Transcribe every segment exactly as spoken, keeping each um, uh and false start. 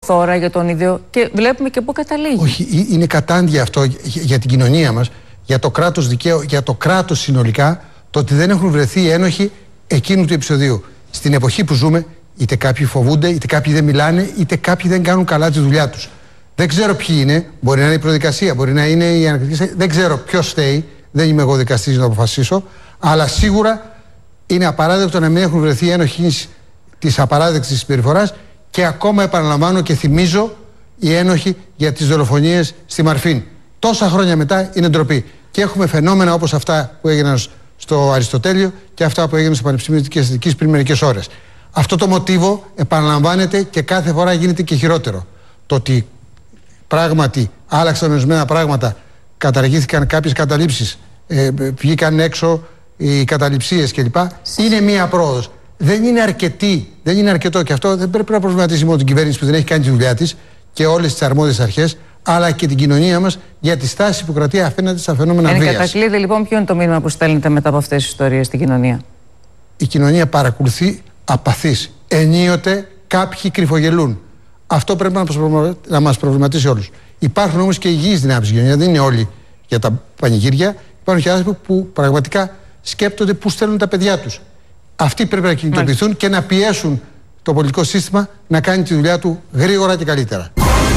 φόρα για τον ίδιο και βλέπουμε και πού καταλήγει. Όχι, είναι κατάντια αυτό για την κοινωνία μας, για το κράτος δικαίου, για το κράτος συνολικά, το ότι δεν έχουν βρεθεί ένοχοι εκείνου του επεισοδίου. Στην εποχή που ζούμε, είτε κάποιοι φοβούνται, είτε κάποιοι δεν μιλάνε, είτε κάποιοι δεν κάνουν καλά τη δουλειά τους. Δεν ξέρω ποιοι είναι, μπορεί να είναι η προδικασία, μπορεί να είναι η ανακριτική. Δεν ξέρω ποιος φταίει, δεν είμαι εγώ δικαστής να το αποφασίσω, αλλά σίγουρα είναι απαράδεκτο να μην έχουν βρεθεί ένοχοι της απαράδεκτης συμπεριφοράς και ακόμα επαναλαμβάνω και θυμίζω οι ένοχοι για τις δολοφονίες στη Μαρφίν. Τόσα χρόνια μετά είναι ντροπή. Και έχουμε φαινόμενα όπως αυτά που έγιναν στο Αριστοτέλειο και αυτά που έγιναν στο Πανεπιστήμιο της Αστικής πριν μερικές ώρες. Αυτό το μοτίβο επαναλαμβάνεται και κάθε φορά γίνεται και χειρότερο. Το ότι πράγματι άλλαξαν ορισμένα πράγματα, καταργήθηκαν κάποιες καταλήψεις, ε, βγήκαν έξω οι καταληψίες κλπ. Είναι μία πρόοδος. Δεν είναι αρκετή, δεν είναι αρκετό και αυτό δεν πρέπει να προβληματίσει μόνο την κυβέρνηση που δεν έχει κάνει τη δουλειά της και όλες τις αρμόδιες αρχές, αλλά και την κοινωνία μας για τη στάση που κρατεί απέναντι στα φαινόμενα βίας. Εν κατακλείδη, λοιπόν, ποιο είναι το μήνυμα που στέλνετε μετά από αυτές τις ιστορίες στην κοινωνία? Η κοινωνία παρακολουθεί απαθής. Ενίοτε κάποιοι κρυφογελούν. Αυτό πρέπει να μας, προβλημα... να μας προβληματίσει όλους. Υπάρχουν όμως και υγιείς δυνάμεις στην κοινωνία, δεν είναι όλοι για τα πανηγύρια. Υπάρχουν και άνθρωποι που πραγματικά σκέπτονται πού στέλνουν τα παιδιά τους. Αυτοί πρέπει να κινητοποιηθούν Μάλιστα. και να πιέσουν το πολιτικό σύστημα να κάνει τη δουλειά του γρήγορα και καλύτερα.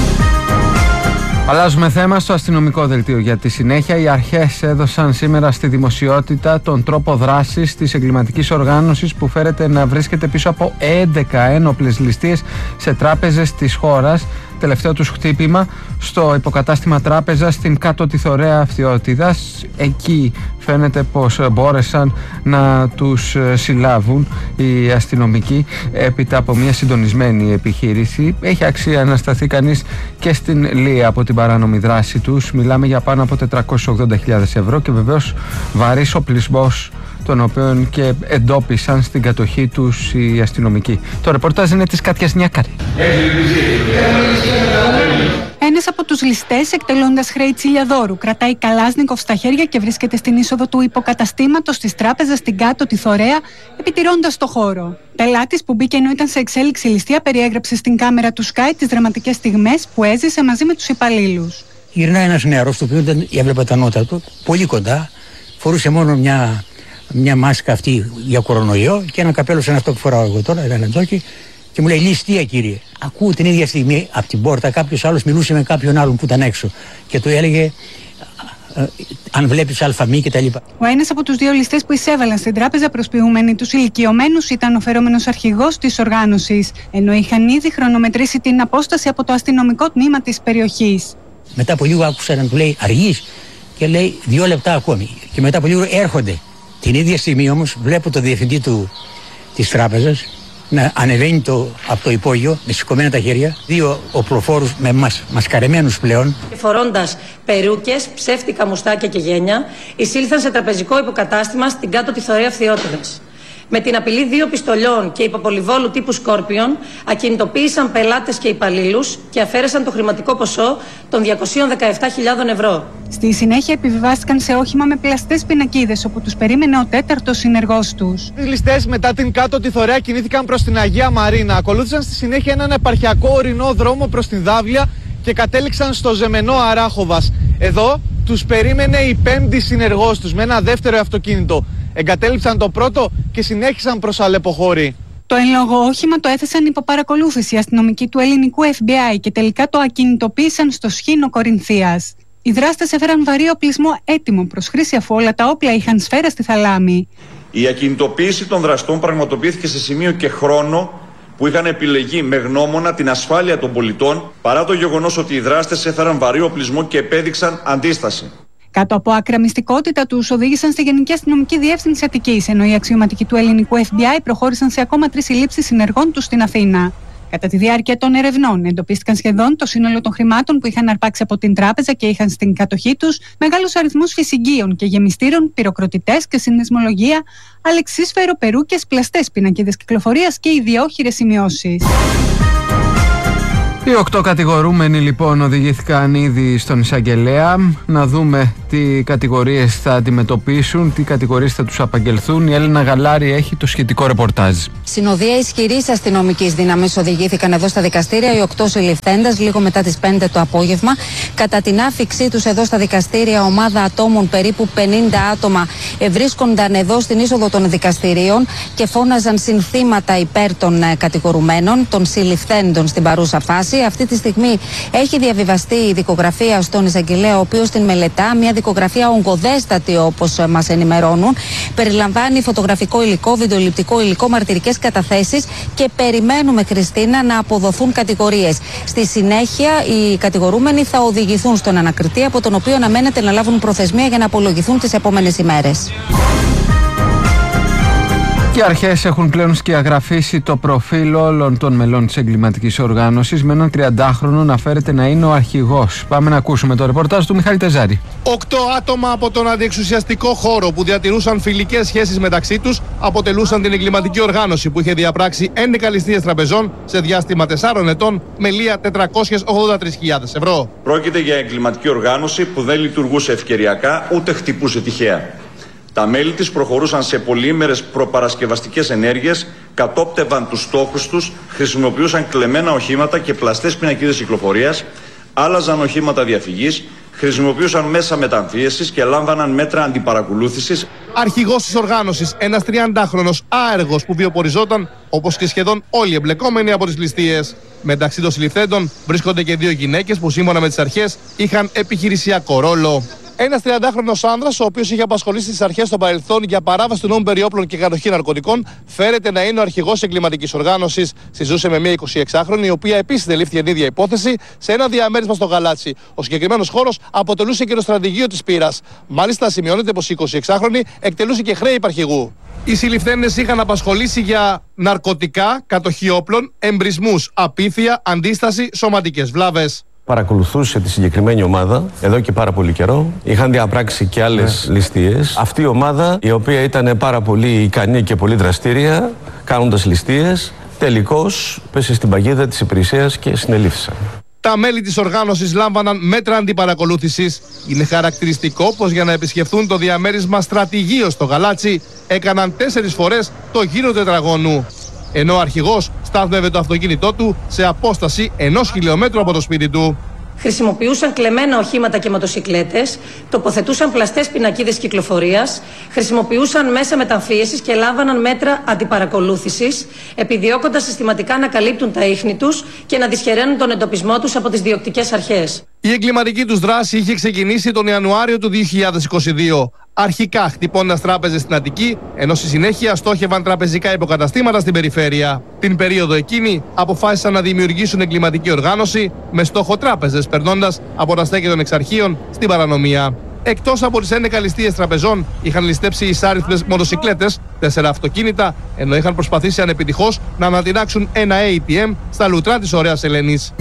Αλλάζουμε θέμα στο αστυνομικό δελτίο. Για τη συνέχεια, οι αρχές έδωσαν σήμερα στη δημοσιότητα τον τρόπο δράσης της εγκληματικής οργάνωσης που φέρεται να βρίσκεται πίσω από έντεκα ένοπλες ληστείες σε τράπεζες της χώρας. Τελευταίο τους χτύπημα στο υποκατάστημα τράπεζα στην κάτω τη Θωρέα Αυτιότητας. Εκεί φαίνεται πως μπόρεσαν να τους συλλάβουν οι αστυνομικοί έπειτα από μια συντονισμένη επιχείρηση. Έχει αξία να σταθεί κανείς και στην Λία από την παράνομη δράση τους. Μιλάμε για πάνω από τετρακόσιες ογδόντα χιλιάδες ευρώ και βεβαίως βαρύς οπλισμός, τον οποίο και εντόπισαν στην κατοχή τους οι αστυνομικοί. Το ρεπορτάζ είναι της Κάτιας Νιάκαρη. Ένας από τους ληστές, εκτελώντας χρέη τσιλιαδόρου, κρατάει καλάσνικοφ στα χέρια και βρίσκεται στην είσοδο του υποκαταστήματος της τράπεζας στην κάτω τη Θωρέα, επιτηρώντας το χώρο. Πελάτης που μπήκε ενώ ήταν σε εξέλιξη ληστεία περιέγραψε στην κάμερα του Sky τις δραματικές στιγμές που έζησε μαζί με τους υπαλλήλους. Γυρνάει ένας νεαρός, το οποίο έβλεπε τα νότα του, πολύ κοντά, φορούσε μόνο μια. μια μάσκα αυτή για κορονοϊό και ένα καπέλο σαν αυτό που φοράω εγώ τώρα, ένα λεντόκι, και μου λέει ληστεία κύριε. Ακούω την ίδια στιγμή από την πόρτα κάποιος άλλος μιλούσε με κάποιον άλλον που ήταν έξω και του έλεγε αν βλέπεις αλφαμή και τα λοιπά. Ο ένας από τους δύο ληστές που εισέβαλαν στην τράπεζα προσποιούμενοι τους ηλικιωμένους ήταν ο φερόμενος αρχηγός της οργάνωσης, ενώ είχαν ήδη χρονομετρήσει την απόσταση από το αστυνομικό τμήμα της περιοχής. Μετά από λίγο άκουσα να του λέει αργείς και λέει δύο λεπτά ακόμη και μετά από λίγο έρχονται. Την ίδια στιγμή όμως βλέπω το διευθυντή του, της τράπεζας να ανεβαίνει το, από το υπόγειο με σηκωμένα τα χέρια, δύο οπλοφόρους με μας, μασκαρεμένους πλέον. Φορώντας περούκες, ψεύτικα μουστάκια και γένια, εισήλθαν σε τραπεζικό υποκατάστημα στην κάτω τη Θωρέα Αυτιότητας. Με την απειλή δύο πιστολιών και υποπολιβόλου τύπου Σκόρπιον, ακινητοποίησαν πελάτες και υπαλλήλους και αφαίρεσαν το χρηματικό ποσό των διακόσιες δεκαεπτά χιλιάδες ευρώ. Στη συνέχεια επιβιβάστηκαν σε όχημα με πλαστές πινακίδες, όπου τους περίμενε ο τέταρτος συνεργός τους. Οι ληστές μετά την κάτω τη Θωρέα κινήθηκαν προς την Αγία Μαρίνα. Ακολούθησαν στη συνέχεια έναν επαρχιακό ορεινό δρόμο προς την Δάβλια και κατέληξαν στο Ζεμενό Αράχοβας. Εδώ τους περίμενε η πέμπτη συνεργός τους με ένα δεύτερο αυτοκίνητο. Εγκατέλειψαν το πρώτο και συνέχισαν προς Αλεποχώρη. Το εν λόγω όχημα το έθεσαν υπό παρακολούθηση αστυνομικοί του ελληνικού Εφ Μπι Άι και τελικά το ακινητοποίησαν στο Σχήνο Κορινθίας. Οι δράστες έφεραν βαρύ οπλισμό έτοιμο προς χρήση αφού όλα τα όπλα είχαν σφαίρα στη θαλάμη. Η ακινητοποίηση των δραστών πραγματοποιήθηκε σε σημείο και χρόνο που είχαν επιλεγεί με γνώμονα την ασφάλεια των πολιτών, παρά το γεγονός ότι οι δράστες έφεραν βαρύ οπλισμό και επέδειξαν αντίσταση. Κάτω από άκρα μυστικότητα τους οδήγησαν στη Γενική Αστυνομική Διεύθυνση Αττικής, ενώ οι αξιωματικοί του ελληνικού Εφ Μπι Άι προχώρησαν σε ακόμα τρεις συλλήψεις συνεργών τους στην Αθήνα. Κατά τη διάρκεια των ερευνών, εντοπίστηκαν σχεδόν το σύνολο των χρημάτων που είχαν αρπάξει από την τράπεζα και είχαν στην κατοχή τους μεγάλους αριθμούς φυσιγγείων και γεμιστήρων, πυροκροτητές και συνδεσμολογία, αλεξίσφαιρο, περούκες, πλαστές πινακίδες κυκλοφορίας και ιδιόχειρες σημειώσεις. Οι οκτώ κατηγορούμενοι λοιπόν οδηγήθηκαν ήδη στον εισαγγελέα. Να δούμε τι κατηγορίες θα αντιμετωπίσουν, τι κατηγορίες θα τους απαγγελθούν. Η Έλενα Γαλάρη έχει το σχετικό ρεπορτάζ. Συνοδεία ισχυρής αστυνομικής δύναμης οδηγήθηκαν εδώ στα δικαστήρια οι οκτώ συλληφθέντες λίγο μετά τις πέντε το απόγευμα. Κατά την άφηξή τους εδώ στα δικαστήρια, ομάδα ατόμων, περίπου πενήντα άτομα, βρίσκονταν εδώ στην είσοδο των δικαστηρίων και φώναζαν συνθήματα υπέρ των κατηγορουμένων, των συλληφθέντων στην παρούσα φάση. Αυτή τη στιγμή έχει διαβιβαστεί η δικογραφία στον εισαγγελέα, ο οποίος την μελετά. Μια δικογραφία ογκωδέστατη, όπως μας ενημερώνουν. Περιλαμβάνει φωτογραφικό υλικό, βιντεοληπτικό υλικό, μαρτυρικές καταθέσεις και περιμένουμε, Χριστίνα, να αποδοθούν κατηγορίες. Στη συνέχεια, οι κατηγορούμενοι θα οδηγηθούν στον ανακριτή, από τον οποίο αναμένεται να λάβουν προθεσμία για να απολογηθούν τις επόμενες ημέρες. Και οι αρχές έχουν πλέον σκιαγραφίσει το προφίλ όλων των μελών της εγκληματικής οργάνωσης, με έναν τριαντάχρονο να φέρεται να είναι ο αρχηγός. Πάμε να ακούσουμε το ρεπορτάζ του Μιχάλη Τεζάρη. Οκτώ άτομα από τον αντιεξουσιαστικό χώρο που διατηρούσαν φιλικές σχέσεις μεταξύ τους αποτελούσαν την εγκληματική οργάνωση που είχε διαπράξει έντεκα ληστείες τραπεζών σε διάστημα τεσσάρων ετών με λία τετρακόσιες ογδόντα τρεις χιλιάδες ευρώ. Πρόκειται για εγκληματική οργάνωση που δεν λειτουργούσε ευκαιριακά ούτε χτυπούσε τυχαία. Τα μέλη της προχωρούσαν σε πολυήμερες προπαρασκευαστικές ενέργειες, κατόπτευαν τους στόχους τους, χρησιμοποιούσαν κλεμμένα οχήματα και πλαστές πινακίδες κυκλοφορίας, άλλαζαν οχήματα διαφυγής, χρησιμοποιούσαν μέσα μεταμφίεσης και λάμβαναν μέτρα αντιπαρακολούθησης. Αρχηγός της οργάνωσης, ένας τριαντάχρονος άεργος που βιοποριζόταν όπως και σχεδόν όλοι οι εμπλεκόμενοι από τις ληστείες. Μεταξύ των συλληφθέντων βρίσκονται και δύο γυναίκες που σύμφωνα με τις αρχές είχαν επιχειρησιακό ρόλο. Ένας τριαντάχρονος άνδρας, ο οποίος είχε απασχολήσει τις αρχές στο παρελθόν για παράβαση του νόμου περί όπλων και κατοχή ναρκωτικών, φέρεται να είναι ο αρχηγός εγκληματικής οργάνωσης. Συζούσε με μια εικοσιεξάχρονη, η οποία επίσης τελήφθη την ίδια υπόθεση σε ένα διαμέρισμα στο Γαλάτσι. Ο συγκεκριμένος χώρος αποτελούσε και το στρατηγείο της πύρας. Μάλιστα, σημειώνεται πως η εικοσιεξάχρονη εκτελούσε και χρέη υπαρχηγού. Οι συλληφθέντες είχαν απασχολήσει για ναρκωτικά, κατοχή όπλων, εμπρισμούς, απίθεια, αντίσταση, σωματικές βλάβες. Παρακολουθούσε τη συγκεκριμένη ομάδα εδώ και πάρα πολύ καιρό. Είχαν διαπράξει και άλλες ναι. ληστείες. Αυτή η ομάδα, η οποία ήταν πάρα πολύ ικανή και πολύ δραστήρια, κάνοντας ληστείες, τελικώς πέσε στην παγίδα της υπηρεσίας και συνελήφθησαν. Τα μέλη της οργάνωσης λάμβαναν μέτρα αντιπαρακολούθησης. Είναι χαρακτηριστικό πως για να επισκεφθούν το διαμέρισμα στρατηγείο στο Γαλάτσι έκαναν τέσσερις φορές το γύρο τετραγώνου. Ενώ ο αρχηγός στάθμευε το αυτοκίνητό του σε απόσταση ενός χιλιόμετρου από το σπίτι του. Χρησιμοποιούσαν κλεμμένα οχήματα και μοτοσικλέτες, τοποθετούσαν πλαστές πινακίδες κυκλοφορίας, χρησιμοποιούσαν μέσα μεταμφίεσης και λάμβαναν μέτρα αντιπαρακολούθησης, επιδιώκοντας συστηματικά να καλύπτουν τα ίχνη τους και να δυσχεραίνουν τον εντοπισμό τους από τις διοκτικές αρχές. Η εγκληματική τους δράση είχε ξεκινήσει τον Ιανουάριο του δύο χιλιάδες είκοσι δύο. Αρχικά χτυπώντας τράπεζες στην Αττική, ενώ στη συνέχεια στόχευαν τραπεζικά υποκαταστήματα στην περιφέρεια. Την περίοδο εκείνη αποφάσισαν να δημιουργήσουν εγκληματική οργάνωση με στόχο τράπεζες, περνώντας από τα στέκια των εξαρχείων στην παρανομία. Εκτός από τις έντεκα ληστείες τραπεζών, είχαν ληστέψει εισάριθμες μοτοσικλέτες, τέσσερα αυτοκίνητα, ενώ είχαν προσπαθήσει ανεπιτυχώς να ανατινάξουν ένα έι τι εμ στα λουτρά της Ωραίας Ελένης.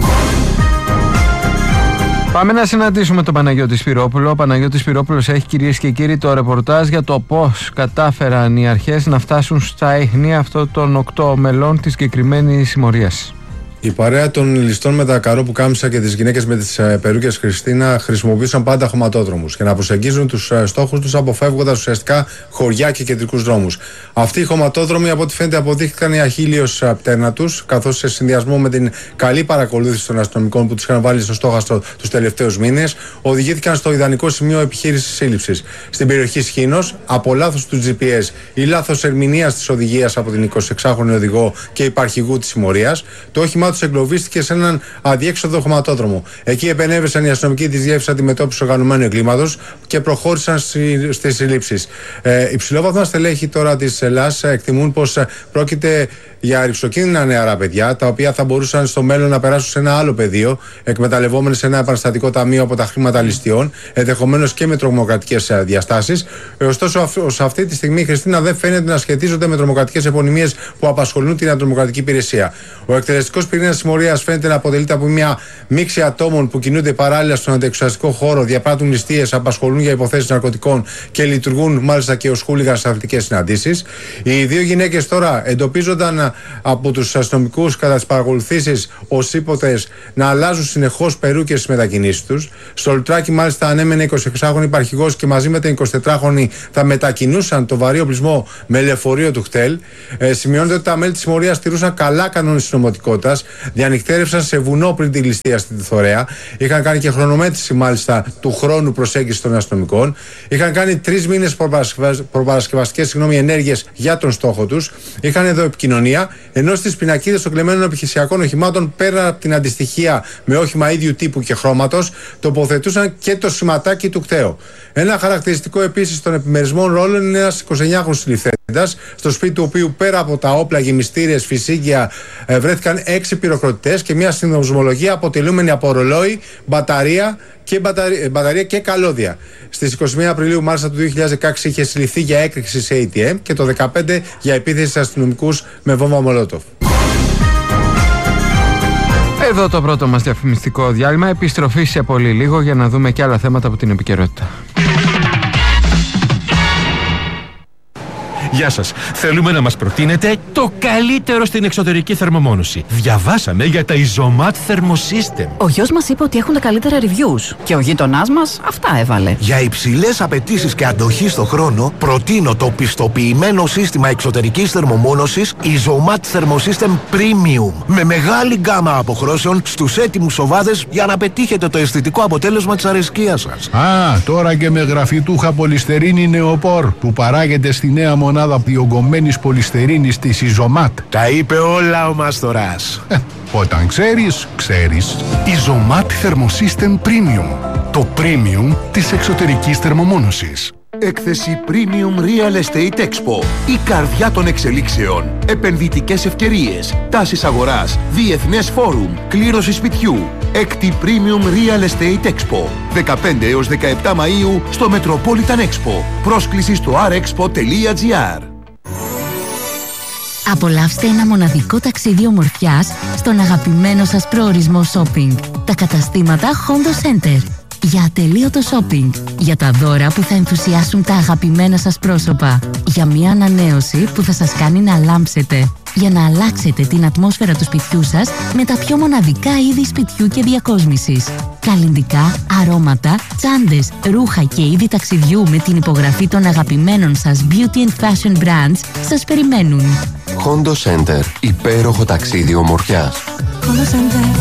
Πάμε να συναντήσουμε τον Παναγιώτη Σπυρόπουλο. Ο Παναγιώτης Σπυρόπουλος έχει, κυρίες και κύριοι, το ρεπορτάζ για το πώς κατάφεραν οι αρχές να φτάσουν στα ίχνη αυτών των οκτώ μελών της συγκεκριμένης συμμορίας. Η παρέα των ληστών με τα καρό που κάμισα και τις γυναίκες με τις περούκες Χριστίνα χρησιμοποιούσαν πάντα χωματόδρομους για να προσεγγίζουν τους στόχους τους, αποφεύγοντας ουσιαστικά χωριά και κεντρικούς δρόμους. Αυτοί οι χωματόδρομοι, από ό,τι φαίνεται, αποδείχθηκαν η αχίλιος πτέρνα τους, καθώς σε συνδυασμό με την καλή παρακολούθηση των αστυνομικών που τους είχαν βάλει στο στόχαστρο τους τελευταίους μήνες, οδηγήθηκαν στο ιδανικό σημείο επιχείρησης σύλληψης. Στην περιοχή Σχήνος, από λάθος του τζι πι ες ή λάθος ερμηνείας της οδηγίας από την εικοσιεξάχρονη οδηγό και υπαρχηγού της συμμορίας, το όχημά τους εγκλωβίστηκε σε έναν αδιέξοδο χωματόδρομο. Εκεί επενέβησαν οι αστυνομικοί της Διεύθυνσης Αντιμετώπισης Οργανωμένου Εγκλήματος και προχώρησαν στις συλλήψεις. Ε, υψηλόβαθμα στελέχη τώρα της Ελλάς εκτιμούν πως πρόκειται για ρυψοκίνδυνα νεαρά παιδιά, τα οποία θα μπορούσαν στο μέλλον να περάσουν σε ένα άλλο πεδίο, εκμεταλλευόμενοι σε ένα επαναστατικό ταμείο από τα χρήματα ληστειών, ενδεχομένως και με τρομοκρατικές διαστάσεις. Ωστόσο, ως αυτή τη στιγμή η Χριστίνα δεν φαίνεται να σχετίζονται με τρομοκρατικές επωνυμίες που απασχολούν την αντιτρομοκρατική υπηρεσία. Ο εκτελεστικός πυρήνας πυρήνα συμμορίας φαίνεται να αποτελείται από μια μίξη ατόμων που κινούνται παράλληλα στον αντεξουσιαστικό χώρο, διαπράττουν ληστείες, απασχολούν για υποθέσεις ναρκωτικών και λειτουργούν μάλιστα και ως χούλιγαν σε αθλητικές συναντήσεις. Οι δύο γυναίκες τώρα εντοπίζονταν από τους αστυνομικούς κατά τις παρακολουθήσεις ως ύποπτες να αλλάζουν συνεχώς περούκες στις μετακινήσεις τους. Στο Λουτράκι, μάλιστα, ανέμενε εικοσιεξάχρονη υπαρχηγός και μαζί με την εικοσιτετράχρονη θα μετακινούσαν το βαρύ οπλισμό με λεωφορείο του ΧΤΕΛ. Ε, σημειώνεται ότι τα μέλη της συμμορίας τηρούσαν καλά κανόνες της νομοτικότητας, διανυκτέρευσαν σε βουνό πριν τη ληστεία στη Θωρέα, είχαν κάνει και χρονομέτρηση μάλιστα του χρόνου προσέγγισης των αστυνομικών, είχαν κάνει τρεις μήνες προπαρασκευαστικές ενέργειες για τον στόχο τους, είχαν εδώ επικοινωνία, ενώ στις πινακίδες των κλεμμένων επιχειρησιακών οχημάτων, πέρα από την αντιστοιχεία με όχημα ίδιου τύπου και χρώματος, τοποθετούσαν και το σηματάκι του κταίου. Ένα χαρακτηριστικό επίσης των επιμερισμών ρόλων είναι ένας εικοσιεννιάχρονος συλληφθέντας, στο σπίτι του οποίου πέρα από τα όπλα, γεμιστήρες, φυσίγγια, ε, βρέθηκαν έξι πυροκροτητές και μια συνδοσμολογία αποτελούμενη από ρολόι, μπαταρία και, μπαταρία, μπαταρία και καλώδια. Στις είκοσι μία Απριλίου μάλιστα του δύο χιλιάδες δεκαέξι είχε συλληφθεί για έκρηξη σε έι τι εμ και το δύο χιλιάδες δεκαπέντε για επίθεση σε αστυνομικούς με βόμβα Μολότοφ. Εδώ το πρώτο μας διαφημιστικό διάλειμμα. Επιστροφή σε πολύ λίγο για να δούμε και άλλα θέματα από την επικαιρότητα. Γεια σας. Θέλουμε να μας προτείνετε το καλύτερο στην εξωτερική θερμομόνωση. Διαβάσαμε για τα Isomat Thermosystem. Ο γιος μας είπε ότι έχουν τα καλύτερα reviews και ο γείτονάς μας αυτά έβαλε. Για υψηλές απαιτήσεις και αντοχή στο χρόνο, προτείνω το πιστοποιημένο σύστημα εξωτερικής θερμομόνωσης Isomat Thermosystem Premium. Με μεγάλη γκάμα αποχρώσεων στους έτοιμους σοβάδες για να πετύχετε το αισθητικό αποτέλεσμα της αρεσκίας σας. Α, τώρα και με γραφιτούχα πολυστερίνη νεοπόρ που παράγεται στη νέα μονάδα διογκωμένης πολυστερίνης της Isomat. Τα είπε όλα ο Μάστορας. Ε, όταν ξέρεις, ξέρεις. Isomat Thermosystem Premium. Το premium της εξωτερικής θερμομόνωσης. Έκθεση Premium Real Estate Expo. Η καρδιά των εξελίξεων. Επενδυτικές ευκαιρίες. Τάσεις αγοράς. Διεθνές φόρουμ. Κλήρωση σπιτιού. Έκτη Premium Real Estate Expo. δεκαπέντε έως δεκαεπτά Μαΐου στο Metropolitan Expo. Πρόσκληση στο αρ εξπο τελεία τζι άρ. Απολαύστε ένα μοναδικό ταξίδι ομορφιάς στον αγαπημένο σας προορισμό shopping. Τα καταστήματα Hondo Center. Για ατελείωτο shopping, για τα δώρα που θα ενθουσιάσουν τα αγαπημένα σας πρόσωπα, για μια ανανέωση που θα σας κάνει να λάμψετε, για να αλλάξετε την ατμόσφαιρα του σπιτιού σας με τα πιο μοναδικά είδη σπιτιού και διακόσμησης. Καλλυντικά, αρώματα, τσάντες, ρούχα και είδη ταξιδιού με την υπογραφή των αγαπημένων σας beauty and fashion brands σας περιμένουν. Hondo Center. Υπέροχο ταξίδι ομορφιάς. Hondo Center.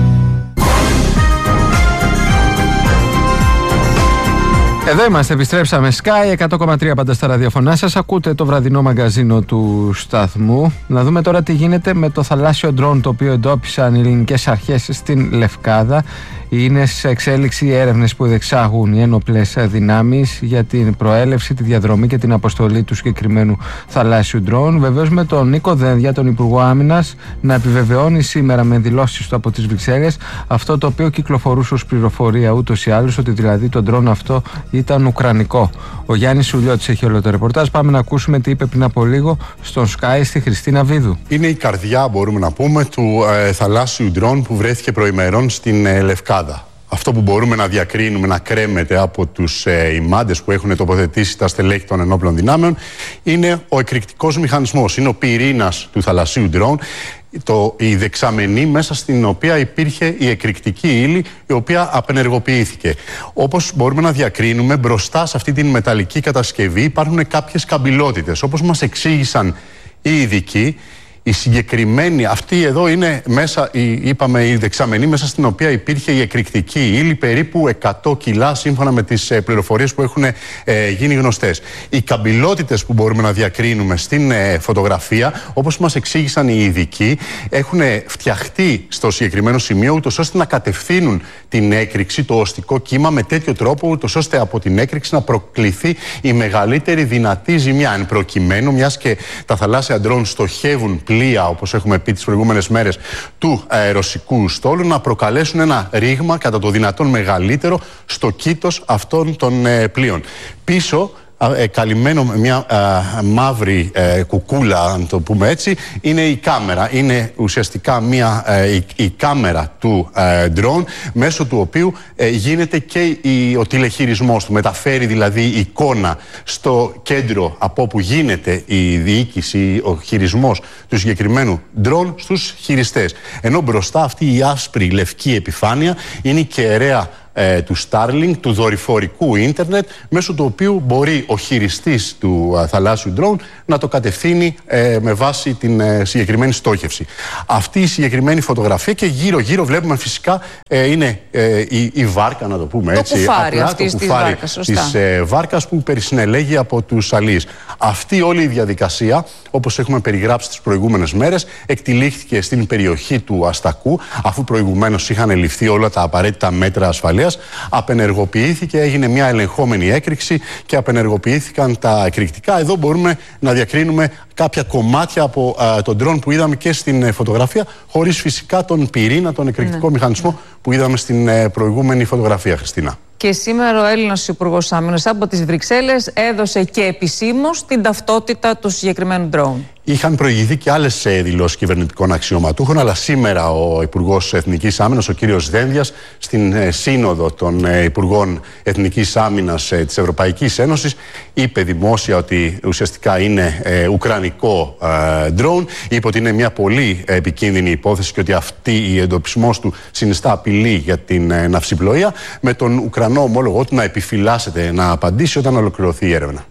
Εδώ είμαστε, επιστρέψαμε. Sky εκατό κόμμα τρία πάντα στα ραδιοφωνά σας. Ακούτε το βραδινό μαγκαζίνο του σταθμού. Να δούμε τώρα τι γίνεται με το θαλάσσιο ντρόν το οποίο εντόπισαν οι ελληνικές αρχές στην Λευκάδα. Είναι σε εξέλιξη έρευνες που διεξάγουν οι ένοπλες δυνάμεις για την προέλευση, τη διαδρομή και την αποστολή του συγκεκριμένου θαλάσσιου ντρόν. Βεβαίως με τον Νίκο Δένδια, τον Υπουργό Άμυνας, να επιβεβαιώνει σήμερα με δηλώσεις του από τις Βρυξέλλες αυτό το οποίο κυκλοφορούσε ως πληροφορία ούτως ή άλλως, ότι δηλαδή το ντρόν αυτό ήταν ουκρανικό. Ο Γιάννης Σουλιώτης έχει όλο το ρεπορτάζ. Πάμε να ακούσουμε τι είπε πριν από λίγο στον Sky στη Χριστίνα Βίδου. Είναι η καρδιά, μπορούμε να πούμε, του ε, θαλάσσιου ντρόν που βρέθηκε προημερών στην ε, Λευκάδα. Αυτό που μπορούμε να διακρίνουμε, να κρέμεται από τους ε, ημάντες που έχουν τοποθετήσει τα στελέχη των ενόπλων δυνάμεων, είναι ο εκρηκτικός μηχανισμός. Είναι ο πυρήνας του θαλασσίου ντρόν. Το, η δεξαμενή μέσα στην οποία υπήρχε η εκρηκτική ύλη, η οποία απενεργοποιήθηκε. Όπως μπορούμε να διακρίνουμε, μπροστά σε αυτή την μεταλλική κατασκευή υπάρχουν κάποιες καμπυλότητες. Όπως μας εξήγησαν οι ειδικοί, η συγκεκριμένη, αυτή εδώ είναι μέσα, η, είπαμε, η δεξαμενή μέσα στην οποία υπήρχε η εκρηκτική ύλη, περίπου εκατό κιλά σύμφωνα με τις ε, πληροφορίες που έχουν ε, γίνει γνωστές. Οι καμπυλότητες που μπορούμε να διακρίνουμε στην ε, φωτογραφία, όπως μας εξήγησαν οι ειδικοί, έχουν φτιαχτεί στο συγκεκριμένο σημείο ούτως ώστε να κατευθύνουν την έκρηξη, το οστικό κύμα με τέτοιο τρόπο ούτως ώστε από την έκρηξη να προκληθεί η μεγαλύτερη δυνατή ζημιά. Εν προκειμένου, μιας και τα θαλάσσια ντρόν στοχεύουν πλοία, όπως έχουμε πει τις προηγούμενες μέρες, του αεροσικού στόλου, να προκαλέσουν ένα ρήγμα κατά το δυνατόν μεγαλύτερο στο κήτος αυτών των ε, πλοίων. Πίσω ε, καλυμμένο με μια ε, μαύρη ε, κουκούλα, αν το πούμε έτσι, είναι η κάμερα. Είναι ουσιαστικά μια, ε, η, η κάμερα του ε, drone, μέσω του οποίου ε, γίνεται και η, ο τηλεχειρισμός του. Μεταφέρει δηλαδή εικόνα στο κέντρο από όπου γίνεται η διοίκηση, ο χειρισμός του συγκεκριμένου drone στους χειριστές. Ενώ μπροστά αυτή η άσπρη λευκή επιφάνεια είναι η κεραία ε, του Starlink, του δορυφορικού ίντερνετ, μέσω του οποίου μπορεί ο χειριστής του ε, θαλάσσιου drone να το κατευθύνει ε, με βάση την ε, συγκεκριμένη στόχευση. Αυτή η συγκεκριμένη φωτογραφία, και γύρω-γύρω βλέπουμε φυσικά ε, είναι ε, η, η βάρκα, να το πούμε το έτσι. Κουφάρι απλά, αυτής το της κουφάρι βάρκας, σωστά. της ε, βάρκας που περισυνελέγει από τους αλείς. Αυτή όλη η διαδικασία, όπως έχουμε περιγράψει τις προηγούμενες μέρες, εκτυλίχθηκε στην περιοχή του Αστακού, αφού προηγουμένως είχαν ληφθεί όλα τα απαραίτητα μέτρα ασφαλείας. Απενεργοποιήθηκε, έγινε μια ελεγχόμενη έκρηξη και απενεργοποιήθηκαν τα εκρηκτικά. Εδώ μπορούμε να διακρίνουμε κάποια κομμάτια από α, τον ντρόν που είδαμε και στην ε, φωτογραφία, χωρίς φυσικά τον πυρήνα, τον εκρηκτικό ναι. μηχανισμό που είδαμε στην ε, προηγούμενη φωτογραφία, Χριστίνα. Και σήμερα ο Έλληνας Υπουργός Άμυνας από τις Βρυξέλλες έδωσε και επισήμως την ταυτότητα του συγκεκριμένου ντρόουν. Είχαν προηγηθεί και άλλες δηλώσεις κυβερνητικών αξιωματούχων, αλλά σήμερα ο Υπουργός Εθνικής Άμυνας, ο κύριος Δένδιας, στην Σύνοδο των Υπουργών Εθνικής Άμυνας της Ευρωπαϊκής Ένωσης, είπε δημόσια ότι ουσιαστικά είναι ε, ουκρανικό ντρόουν. Είπε ότι είναι μια πολύ επικίνδυνη υπόθεση και ότι αυτή η εντοπισμός του συνιστά απειλή για την ε, ναυσιπλοεία, με τον Ουκρανό ομόλογο του να επιφυλάσσεται να απαντήσει όταν ολοκληρωθεί η έρευνα.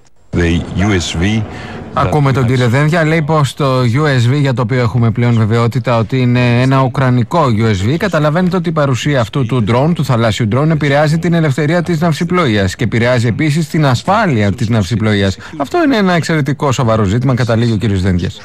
Ακούμε τον κύριο Δένδια, λέει πως το γιου ες βι, για το οποίο έχουμε πλέον βεβαιότητα ότι είναι ένα ουκρανικό γιου ες βι, καταλαβαίνετε ότι η παρουσία αυτού του ντρόν, του θαλάσσιου ντρόν, επηρεάζει την ελευθερία της ναυσιπλοείας και επηρεάζει επίσης την ασφάλεια της ναυσιπλοείας. Αυτό είναι ένα εξαιρετικό σοβαρό ζήτημα, καταλήγει ο κύριος Δένδιας.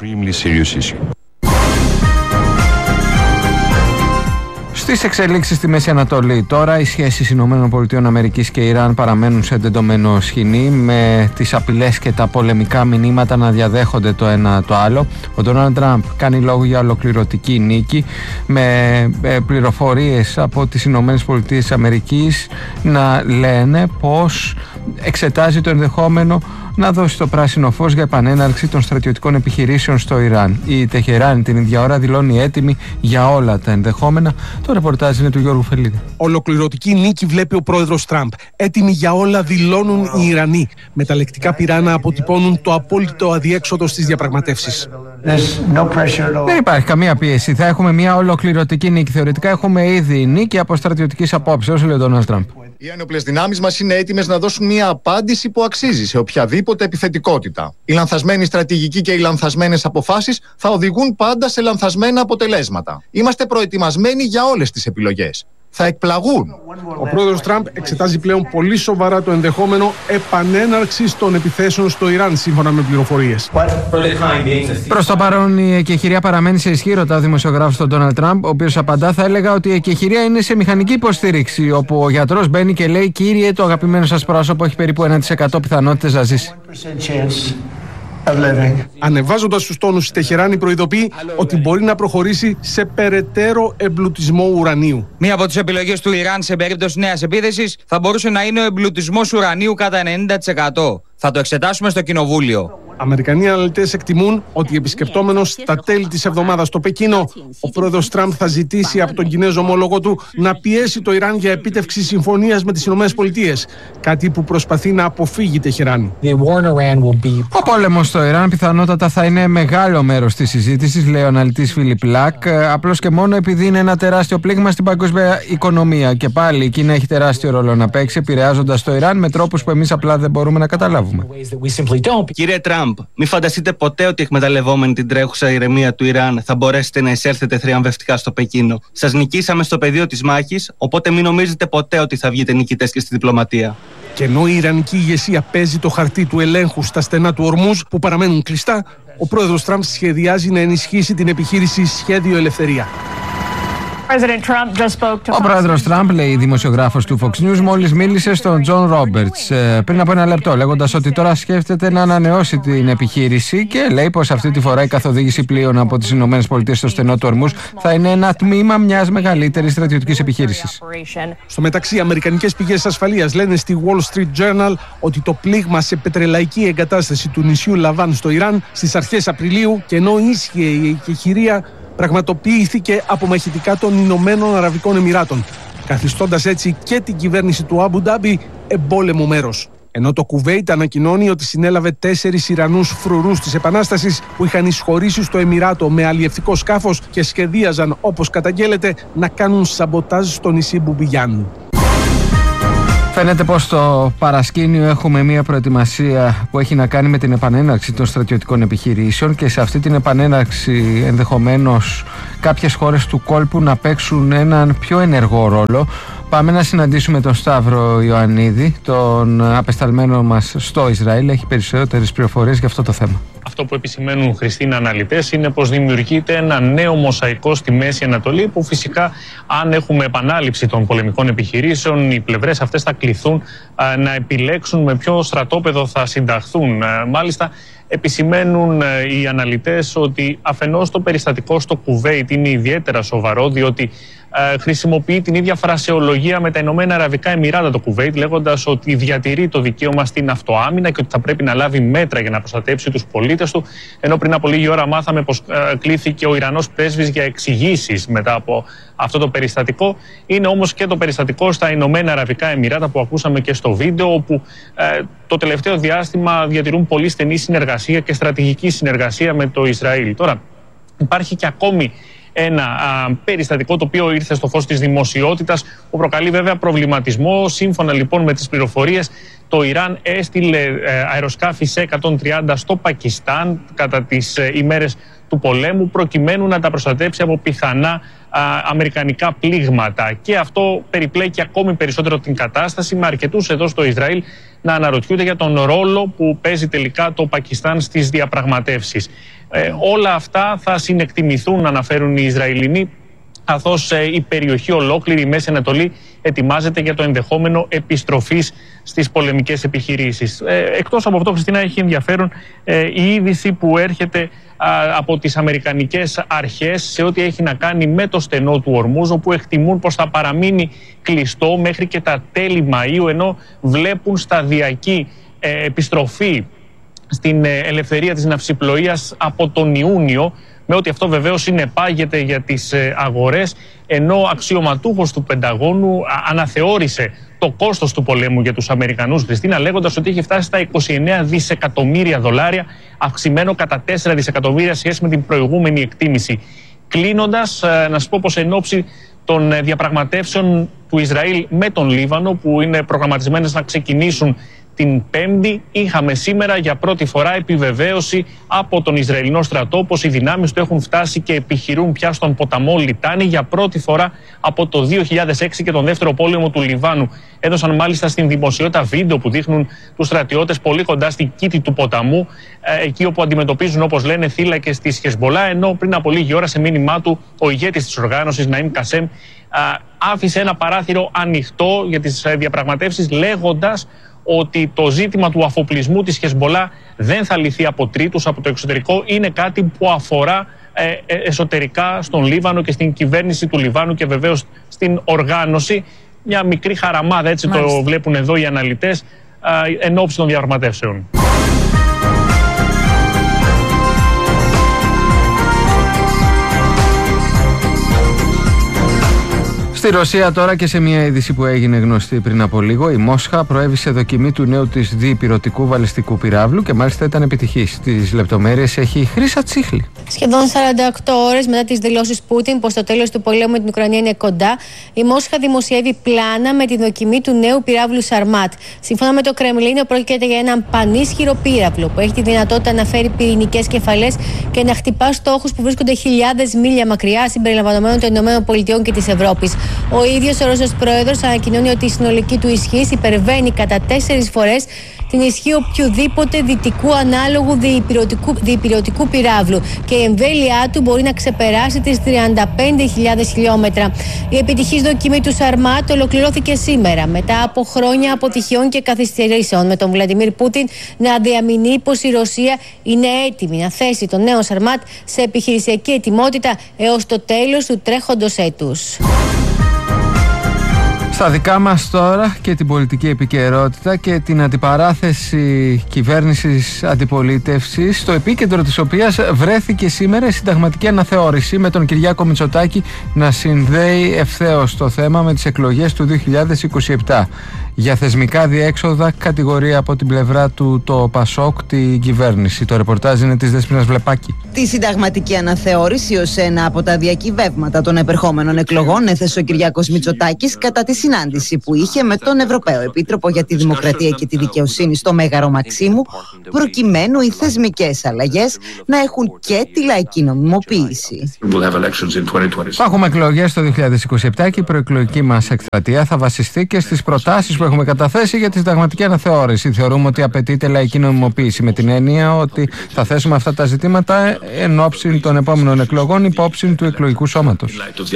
Στις εξελίξεις στη Μέση Ανατολή τώρα, οι σχέσεις ΗΠΑ και Ιράν παραμένουν σε εντετωμένο σχοινί, με τις απειλές και τα πολεμικά μηνύματα να διαδέχονται το ένα το άλλο. Ο Ντόναλντ Τραμπ κάνει λόγο για ολοκληρωτική νίκη, με πληροφορίες από τις ΗΠΑ να λένε πως εξετάζει το ενδεχόμενο να δώσει το πράσινο φως για επανέναρξη των στρατιωτικών επιχειρήσεων στο Ιράν. Η Τεχεράνη την ίδια ώρα δηλώνει έτοιμη για όλα τα ενδεχόμενα. Το ρεπορτάζ είναι του Γιώργου Φελίδη. Ολοκληρωτική νίκη βλέπει ο πρόεδρος Τραμπ. Έτοιμοι για όλα δηλώνουν οι Ιρανοί. Με τα λεκτικά πυράνα αποτυπώνουν το απόλυτο αδιέξοδο στις διαπραγματεύσεις. No Δεν υπάρχει καμία πίεση. Θα έχουμε μια ολοκληρωτική νίκη. Θεωρητικά έχουμε ήδη νίκη από στρατιωτικής απόψεως, λέει ο Ντόναλντ Τραμπ. Οι ένοπλες δυνάμεις μας είναι έτοιμες να δώσουν μια απάντηση που αξίζει σε οποιαδήποτε επιθετικότητα. Η λανθασμένη στρατηγική και οι λανθασμένες αποφάσεις θα οδηγούν πάντα σε λανθασμένα αποτελέσματα. Είμαστε προετοιμασμένοι για όλες τις επιλογές. Θα εκπλαγούν. Ο πρόεδρος Τραμπ εξετάζει πλέον πολύ σοβαρά το ενδεχόμενο επανέναρξης των επιθέσεων στο Ιράν, σύμφωνα με πληροφορίες. Προς το παρόν, η εκεχηρία παραμένει σε ισχύ, ρωτά ο δημοσιογράφος τον Ντόναλντ Τραμπ, ο οποίος απαντά: θα έλεγα ότι η εκεχηρία είναι σε μηχανική υποστήριξη, όπου ο γιατρός μπαίνει και λέει: κύριε, το αγαπημένο σας πρόσωπο έχει περίπου ένα τοις εκατό πιθανότητες να ζήσει. Ανεβάζοντας τους τόνους, η Τεχεράνη προειδοποιεί ότι μπορεί να προχωρήσει σε περαιτέρω εμπλουτισμό ουρανίου. Μία από τις επιλογές του Ιράν σε περίπτωση νέας επίθεσης θα μπορούσε να είναι ο εμπλουτισμός ουρανίου κατά ενενήντα τοις εκατό. Θα το εξετάσουμε στο Κοινοβούλιο. Αμερικανοί αναλυτές εκτιμούν ότι επισκεπτόμενος στα τέλη της εβδομάδας στο Πεκίνο, ο πρόεδρος Τραμπ θα ζητήσει από τον Κινέζο ομόλογο του να πιέσει το Ιράν για επίτευξη συμφωνίας με τις ΗΠΑ. Κάτι που προσπαθεί να αποφύγει η Τεχεράνη. Ο πόλεμος στο Ιράν πιθανότατα θα είναι μεγάλο μέρος της συζήτησης, λέει ο αναλυτής Φίλιπ Λακ, απλώς και μόνο επειδή είναι ένα τεράστιο πλήγμα στην παγκόσμια οικονομία. Και πάλι η Κίνα έχει τεράστιο ρόλο να παίξει, επηρεάζοντας το Ιράν με τρόπους που εμείς απλά δεν μπορούμε να καταλάβουμε. Κύριε Τραμπ, μην φανταστείτε ποτέ ότι εκμεταλλευόμενοι την τρέχουσα ηρεμία του Ιράν θα μπορέσετε να εισέλθετε θριαμβευτικά στο Πεκίνο. Σας νικήσαμε στο πεδίο της μάχης, οπότε μην νομίζετε ποτέ ότι θα βγείτε νικητές και στη διπλωματία. Και ενώ η Ιρανική ηγεσία παίζει το χαρτί του ελέγχου στα στενά του Ορμούζ που παραμένουν κλειστά, ο πρόεδρος Τραμπ σχεδιάζει να ενισχύσει την επιχείρηση Σχέδιο Ελευθερία. Ο πρόεδρος Τραμπ, λέει η δημοσιογράφος του Fox News, μόλις μίλησε στον Τζον Ρόμπερτς πριν από ένα λεπτό, λέγοντας ότι τώρα σκέφτεται να ανανεώσει την επιχείρηση και λέει πως αυτή τη φορά η καθοδήγηση πλοίων από τις Ηνωμένες Πολιτείες στο στενό του Ορμούζ θα είναι ένα τμήμα μιας μεγαλύτερης στρατιωτικής επιχείρησης. Στο μεταξύ, οι αμερικανικές πηγές ασφαλείας λένε στη Wall Street Journal ότι το πλήγμα σε πετρελαϊκή εγκατάσταση του νησιού Λαβάν στο Ιράν στις αρχές Απριλίου, και ενώ ίσχυε η εκεχηρία, πραγματοποιήθηκε από μαχητικά των Ηνωμένων Αραβικών Εμιράτων, καθιστώντας έτσι και την κυβέρνηση του Αμπου Ντάμπι εμπόλεμο μέρος. Ενώ το Κουβέιτ ανακοινώνει ότι συνέλαβε τέσσερις Ιρανούς φρουρούς της Επανάστασης που είχαν εισχωρήσει στο Εμιράτο με αλλιευτικό σκάφος και σχεδίαζαν, όπως καταγγέλλεται, να κάνουν σαμποτάζ στο νησί Μπουμπιγιάν. Φαίνεται πως στο παρασκήνιο έχουμε μια προετοιμασία που έχει να κάνει με την επανέναρξη των στρατιωτικών επιχειρήσεων και σε αυτή την επανέναρξη ενδεχομένως κάποιες χώρες του κόλπου να παίξουν έναν πιο ενεργό ρόλο. Πάμε να συναντήσουμε τον Σταύρο Ιωαννίδη, τον απεσταλμένο μας στο Ισραήλ. Έχει περισσότερες πληροφορίες για αυτό το θέμα. Αυτό που επισημαίνουν, Χριστίνα, αναλυτές είναι πως δημιουργείται ένα νέο μοσαϊκό στη Μέση Ανατολή, που φυσικά, αν έχουμε επανάληψη των πολεμικών επιχειρήσεων, οι πλευρές αυτές θα κληθούν α, να επιλέξουν με ποιο στρατόπεδο θα συνταχθούν. Α, μάλιστα, επισημαίνουν οι αναλυτές ότι αφενός το περιστατικό στο Κουβέιτ είναι ιδιαίτερα σοβαρό, διότι ε, χρησιμοποιεί την ίδια φρασεολογία με τα Ηνωμένα Αραβικά Εμιράτα το Κουβέιτ, λέγοντας ότι διατηρεί το δικαίωμα στην αυτοάμυνα και ότι θα πρέπει να λάβει μέτρα για να προστατέψει τους πολίτες του. Ενώ πριν από λίγη ώρα μάθαμε πως ε, κλήθηκε ο Ιρανός πρέσβης για εξηγήσεις μετά από αυτό το περιστατικό. Είναι όμως και το περιστατικό στα Ηνωμένα Αραβικά Εμιράτα που ακούσαμε και στο βίντεο, όπου ε, το τελευταίο διάστημα διατηρούν πολύ στενή συνεργασία και στρατηγική συνεργασία με το Ισραήλ. Τώρα, υπάρχει και ακόμη ένα α, περιστατικό το οποίο ήρθε στο φως της δημοσιότητας, που προκαλεί βέβαια προβληματισμό. Σύμφωνα λοιπόν με τις πληροφορίες, το Ιράν έστειλε ε, αεροσκάφη σε εκατόν τριάντα στο Πακιστάν κατά τις ε, ημέρες του πολέμου, προκειμένου να τα προστατέψει από πιθανά α, αμερικανικά πλήγματα. Και αυτό περιπλέκει ακόμη περισσότερο την κατάσταση, με αρκετούς εδώ στο Ισραήλ να αναρωτιούνται για τον ρόλο που παίζει τελικά το Πακιστάν στις διαπραγματεύσεις. Ε, όλα αυτά θα συνεκτιμηθούν, αναφέρουν οι Ισραηλινοί, καθώς ε, η περιοχή ολόκληρη, η Μέση Ανατολή, ετοιμάζεται για το ενδεχόμενο επιστροφής στις πολεμικές επιχειρήσεις. Ε, εκτός από αυτό, Χριστίνα, έχει ενδιαφέρον ε, η είδηση που έρχεται α, από τις αμερικανικές αρχές σε ό,τι έχει να κάνει με το στενό του Ορμούζ, όπου εκτιμούν πως θα παραμείνει κλειστό μέχρι και τα τέλη Μαΐου, ενώ βλέπουν σταδιακή ε, επιστροφή στην ε, ελευθερία της ναυσιπλοείας από τον Ιούνιο, με ότι αυτό βεβαίως συνεπάγεται για τις ε, αγορές, ενώ αξιωματούχος του Πενταγώνου αναθεώρησε το κόστος του πολέμου για τους Αμερικανούς, Χριστίνα, λέγοντας ότι έχει φτάσει στα είκοσι εννέα δισεκατομμύρια δολάρια, αυξημένο κατά τέσσερα δισεκατομμύρια σχέση με την προηγούμενη εκτίμηση. Κλείνοντας, ε, να σας πω πως εν ώψη των ε, διαπραγματεύσεων του Ισραήλ με τον Λίβανο, που είναι προγραμματισμένες να ξεκινήσουν την Πέμπτη, είχαμε σήμερα για πρώτη φορά επιβεβαίωση από τον Ισραηλινό στρατό πως οι δυνάμεις του έχουν φτάσει και επιχειρούν πια στον ποταμό Λιτάνη για πρώτη φορά από το δύο χιλιάδες έξι και τον δεύτερο πόλεμο του Λιβάνου. Έδωσαν μάλιστα στην δημοσιότητα βίντεο που δείχνουν τους στρατιώτες πολύ κοντά στην κήτη του ποταμού, εκεί όπου αντιμετωπίζουν, όπως λένε, θύλακες της Χεσμπολά, ενώ πριν από λίγη ώρα σε μήνυμά του ο ηγέτης της οργάνωσης, Ναΐμ Κασέμ, άφησε ένα παράθυρο ανοιχτό για τις διαπραγματεύσεις, λέγοντας ότι το ζήτημα του αφοπλισμού της Χεσμπολά δεν θα λυθεί από τρίτους, από το εξωτερικό. Είναι κάτι που αφορά ε, εσωτερικά στον Λίβανο και στην κυβέρνηση του Λιβάνου και βεβαίως στην οργάνωση. Μια μικρή χαραμάδα, έτσι Μάλιστα. το βλέπουν εδώ οι αναλυτές, ε, εν ώψη των διαπραγματεύσεων. Στη Ρωσία τώρα, και σε μια είδηση που έγινε γνωστή πριν από λίγο, η Μόσχα προέβησε δοκιμή του νέου της διπυρωτικού βαλιστικού πυράβλου και μάλιστα ήταν επιτυχής. Τις λεπτομέρειες έχει η Χρύσα Τσίχλη. Σχεδόν σαράντα οκτώ ώρες μετά τις δηλώσεις Πούτιν πως το τέλος του πολέμου με την Ουκρανία είναι κοντά, η Μόσχα δημοσιεύει πλάνα με τη δοκιμή του νέου πυράβλου Σαρμάτ. Σύμφωνα με το Κρεμλίνο, πρόκειται για έναν πανίσχυρο πύραυλο που έχει τη δυνατότητα να φέρει πυρηνικές κεφαλές και να χτυπά στόχους που βρίσκονται χιλιάδες μίλια μακριά, συμπεριλαμβανομένων των ΗΠΑ και της Ευρώπης. Ο ίδιος ο Ρώσος πρόεδρος ανακοινώνει ότι η συνολική του ισχύς υπερβαίνει κατά τέσσερις φορές την ισχύ οποιοδήποτε δυτικού ανάλογου διυπηρωτικού, διυπηρωτικού πυράβλου και η εμβέλειά του μπορεί να ξεπεράσει τις τριάντα πέντε χιλιάδες χιλιόμετρα. Η επιτυχής δοκιμή του Σαρμάτ ολοκληρώθηκε σήμερα μετά από χρόνια αποτυχιών και καθυστερήσεων, με τον Βλαντιμίρ Πούτιν να διαμηνεί πως η Ρωσία είναι έτοιμη να θέσει τον νέο Σαρμάτ σε επιχειρησιακή ετοιμότητα έως το τέλος του τρέχοντος έτους. Στα δικά μας τώρα και την πολιτική επικαιρότητα και την αντιπαράθεση κυβέρνησης αντιπολίτευσης, στο επίκεντρο της οποίας βρέθηκε σήμερα η συνταγματική αναθεώρηση, με τον Κυριάκο Μητσοτάκη να συνδέει ευθέως το θέμα με τις εκλογές του δύο χιλιάδες είκοσι επτά. Για θεσμικά διέξοδα κατηγορεί από την πλευρά του το Πασόκ την κυβέρνηση. Το ρεπορτάζ είναι της Δέσποινας Βλεπάκη. Τη συνταγματική αναθεώρηση ως ένα από τα διακυβεύματα των επερχόμενων εκλογών έθεσε ο Κυριάκος Μητσοτάκης κατά τη συνάντηση που είχε με τον Ευρωπαίο Επίτροπο για τη Δημοκρατία και τη Δικαιοσύνη στο Μέγαρο Μαξίμου, προκειμένου οι θεσμικές αλλαγές να έχουν και τη λαϊκή νομιμοποίηση. Θα έχουμε εκλογές το δύο χιλιάδες είκοσι επτά και η προεκλογική μας εκστρατεία θα βασιστεί και στις προτάσεις που έχουμε καταθέσει για τη συνταγματική αναθεώρηση. Θεωρούμε ότι απαιτείται λαϊκή νομιμοποίηση, με την έννοια ότι θα θέσουμε αυτά τα ζητήματα εν ώψη των επόμενων εκλογών υπόψη του εκλογικού σώματος.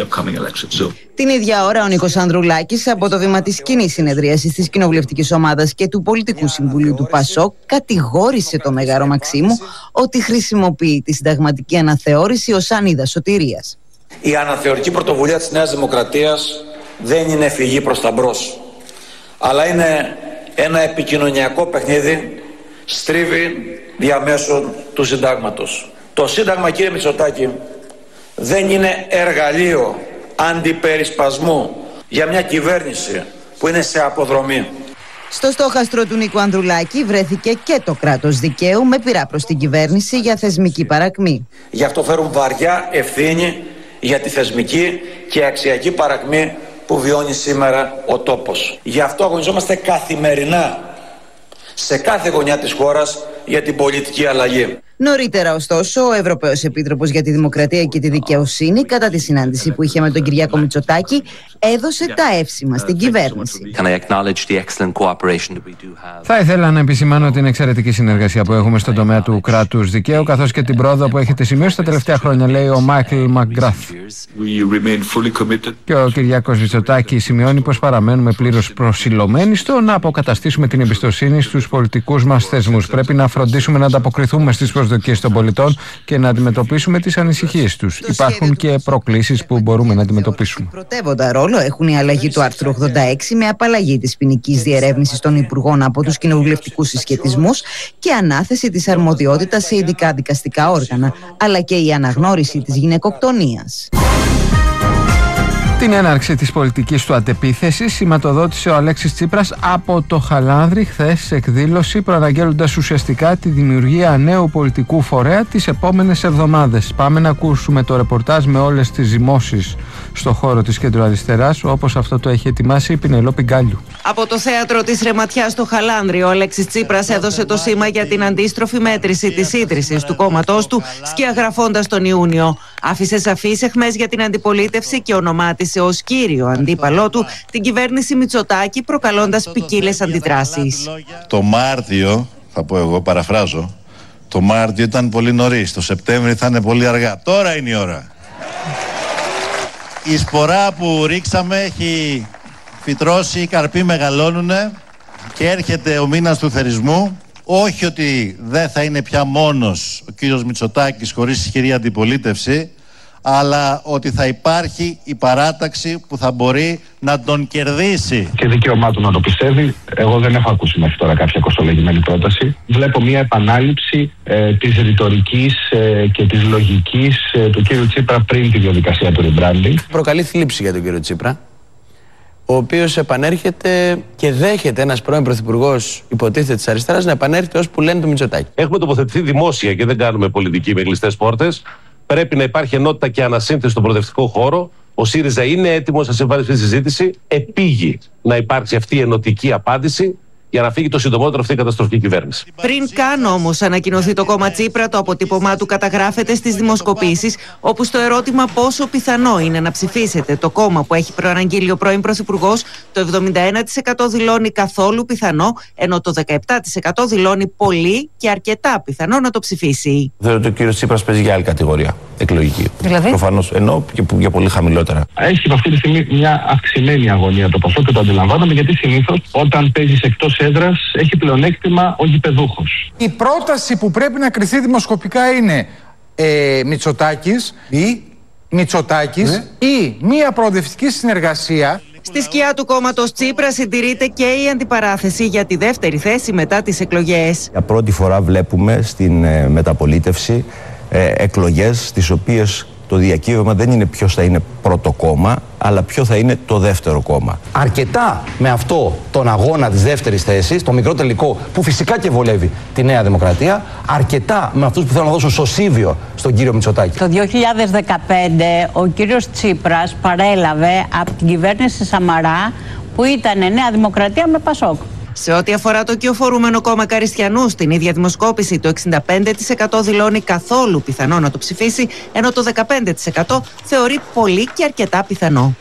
Την ίδια ώρα, ο Νίκος Ανδρουλάκης, από το βήμα της κοινής συνεδρίασης της Κοινοβουλευτικής Ομάδας και του Πολιτικού Συμβουλίου του ΠΑΣΟΚ, κατηγόρησε το Μέγαρο Μαξίμου ότι χρησιμοποιεί τη συνταγματική αναθεώρηση ως σανίδα σωτηρίας. Η αναθεωρική πρωτοβουλία της Νέας Δημοκρατίας δεν είναι φυγή προς τα μπρος, αλλά είναι ένα επικοινωνιακό παιχνίδι, στρίβει διαμέσου του συντάγματος. Το Σύνταγμα, κύριε Μητσοτάκη, δεν είναι εργαλείο αντιπερισπασμού για μια κυβέρνηση που είναι σε αποδρομή. Στο στόχαστρο του Νίκου Ανδρουλάκη βρέθηκε και το κράτος δικαίου, με πειρά προς την κυβέρνηση για θεσμική παρακμή. Γι' αυτό φέρουν βαριά ευθύνη για τη θεσμική και αξιακή παρακμή που βιώνει σήμερα ο τόπος. Γι' αυτό αγωνιζόμαστε καθημερινά σε κάθε γωνιά της χώρας για την πολιτική αλλαγή. Νωρίτερα, ωστόσο, ο Ευρωπαίος Επίτροπος για τη Δημοκρατία και τη Δικαιοσύνη, κατά τη συνάντηση που είχε με τον Κυριάκο Μητσοτάκη, έδωσε τα εύσημα στην κυβέρνηση. Θα ήθελα να επισημάνω την εξαιρετική συνεργασία που έχουμε στον τομέα του κράτους δικαίου, καθώς και την πρόοδο που έχετε σημειώσει τα τελευταία χρόνια, λέει ο Μάικλ Μακγκράθ. Και ο Κυριάκος Μητσοτάκης σημειώνει πως παραμένουμε πλήρως προσιλωμένοι στο να αποκαταστήσουμε την εμπιστοσύνη στους πολιτικούς μας θεσμούς. Πρέπει να φροντίσουμε να ανταποκριθούμε στις προσδοκίες των πολιτών και να αντιμετωπίσουμε τις ανησυχίες τους. Υπάρχουν και προκλήσεις που μπορούμε να αντιμετωπίσουμε. Πρωτεύοντα ρόλο έχουν η αλλαγή του άρθρου ογδόντα έξι με απαλλαγή της ποινικής διερεύνησης των υπουργών από τους κοινοβουλευτικούς συσχετισμούς και ανάθεση της αρμοδιότητας σε ειδικά δικαστικά όργανα, αλλά και η αναγνώριση της γυναικοκτονίας. Την έναρξη της πολιτικής του αντεπίθεσης σηματοδότησε ο Αλέξης Τσίπρας από το Χαλάνδρι χθες σε εκδήλωση, προαναγγέλλοντας ουσιαστικά τη δημιουργία νέου πολιτικού φορέα τις επόμενες εβδομάδες. Πάμε να ακούσουμε το ρεπορτάζ με όλες τις ζυμώσεις στο χώρο της κεντροαριστεράς, όπως αυτό το έχει ετοιμάσει η Πινελόπη Γκάλιου. Από το θέατρο της Ρεματιάς στο Χαλάνδρι, ο Αλέξης Τσίπρας έδωσε το σήμα για την αντίστροφη μέτρηση της ίδρυσης του κόμματός του, σκιαγραφώντας τον Ιούνιο. Άφησε σαφείς αιχμές για την αντιπολίτευση και ονομάτισε ως κύριο αντίπαλό του την κυβέρνηση Μητσοτάκη, προκαλώντας ποικίλες αντιδράσεις. Το Μάρτιο, θα πω εγώ, παραφράζω, το Μάρτιο ήταν πολύ νωρίς, το Σεπτέμβριο θα είναι πολύ αργά. Τώρα είναι η ώρα. Η σπορά που ρίξαμε έχει φυτρώσει, οι καρποί μεγαλώνουνε και έρχεται ο μήνας του θερισμού. Όχι ότι δεν θα είναι πια μόνος ο κύριος Μητσοτάκης χωρίς ισχυρή αντιπολίτευση, αλλά ότι θα υπάρχει η παράταξη που θα μπορεί να τον κερδίσει. Και δικαίωμά του να το πιστεύει. Εγώ δεν έχω ακούσει μέχρι τώρα κάποια κοστολογημένη πρόταση. Βλέπω μια επανάληψη ε, της ρητορικής ε, και της λογικής ε, του κύριου Τσίπρα πριν τη διαδικασία του rebranding. Προκαλεί θλίψη για τον κύριο Τσίπρα, ο οποίος επανέρχεται και δέχεται ένας πρώην πρωθυπουργός, υποτίθεται της αριστεράς, να επανέρχεται ως που λένε το Μητσοτάκη. Έχουμε τοποθετηθεί δημόσια και δεν κάνουμε πολιτική με κλειστές πόρτες. Πρέπει να υπάρχει ενότητα και ανασύνθεση στον προοδευτικό χώρο. Ο ΣΥΡΙΖΑ είναι έτοιμος να συμβάλλει στη συζήτηση. Επήγει να υπάρξει αυτή η ενωτική απάντηση για να φύγει το συντομότερο αυτή η καταστροφική κυβέρνηση. Πριν καν όμως ανακοινωθεί το κόμμα Τσίπρα, το αποτύπωμά του καταγράφεται στις δημοσκοπήσεις, όπου στο ερώτημα πόσο πιθανό είναι να ψηφίσετε το κόμμα που έχει προαναγγείλει ο πρώην Πρωθυπουργός, το εβδομήντα ένα τοις εκατό δηλώνει καθόλου πιθανό, ενώ το δεκαεπτά τοις εκατό δηλώνει πολύ και αρκετά πιθανό να το ψηφίσει. Θεωρώ ότι ο κύριος Τσίπρας παίζει για άλλη κατηγορία εκλογική. Δηλαδή? Προφανώς, ενώ και για πολύ χαμηλότερα. Έχει αυτή τη στιγμή μια αυξημένη αγωνία το ποσό και το αντιλαμβάνομαι, γιατί συνήθως όταν παίζεις εκτός έδρας έχει πλεονέκτημα ο γηπεδούχος. Η πρόταση που πρέπει να κριθεί δημοσκοπικά είναι ε, Μητσοτάκης ή Μητσοτάκης ναι. ή μία προοδευτική συνεργασία. Στη σκιά του κόμματος Τσίπρα συντηρείται και η αντιπαράθεση για τη δεύτερη θέση μετά τις εκλογές. Για πρώτη φορά βλέπουμε στην ε, μεταπολίτευση ε, εκλογές στις οποίες το διακύβευμα δεν είναι ποιος θα είναι πρώτο κόμμα, αλλά ποιο θα είναι το δεύτερο κόμμα. Αρκετά με αυτό τον αγώνα της δεύτερης θέσης, το μικρό τελικό που φυσικά και βολεύει τη Νέα Δημοκρατία, αρκετά με αυτούς που θέλουν να δώσουν σωσίβιο στον κύριο Μητσοτάκη. Το δύο χιλιάδες δεκαπέντε ο κύριος Τσίπρας παρέλαβε από την κυβέρνηση Σαμαρά, που ήταν Νέα Δημοκρατία με Πασόκ. Σε ό,τι αφορά το κυοφορούμενο κόμμα Καριστιανού, στην ίδια δημοσκόπηση το εξήντα πέντε τοις εκατό δηλώνει καθόλου πιθανό να το ψηφίσει, ενώ το δεκαπέντε τοις εκατό θεωρεί πολύ και αρκετά πιθανό.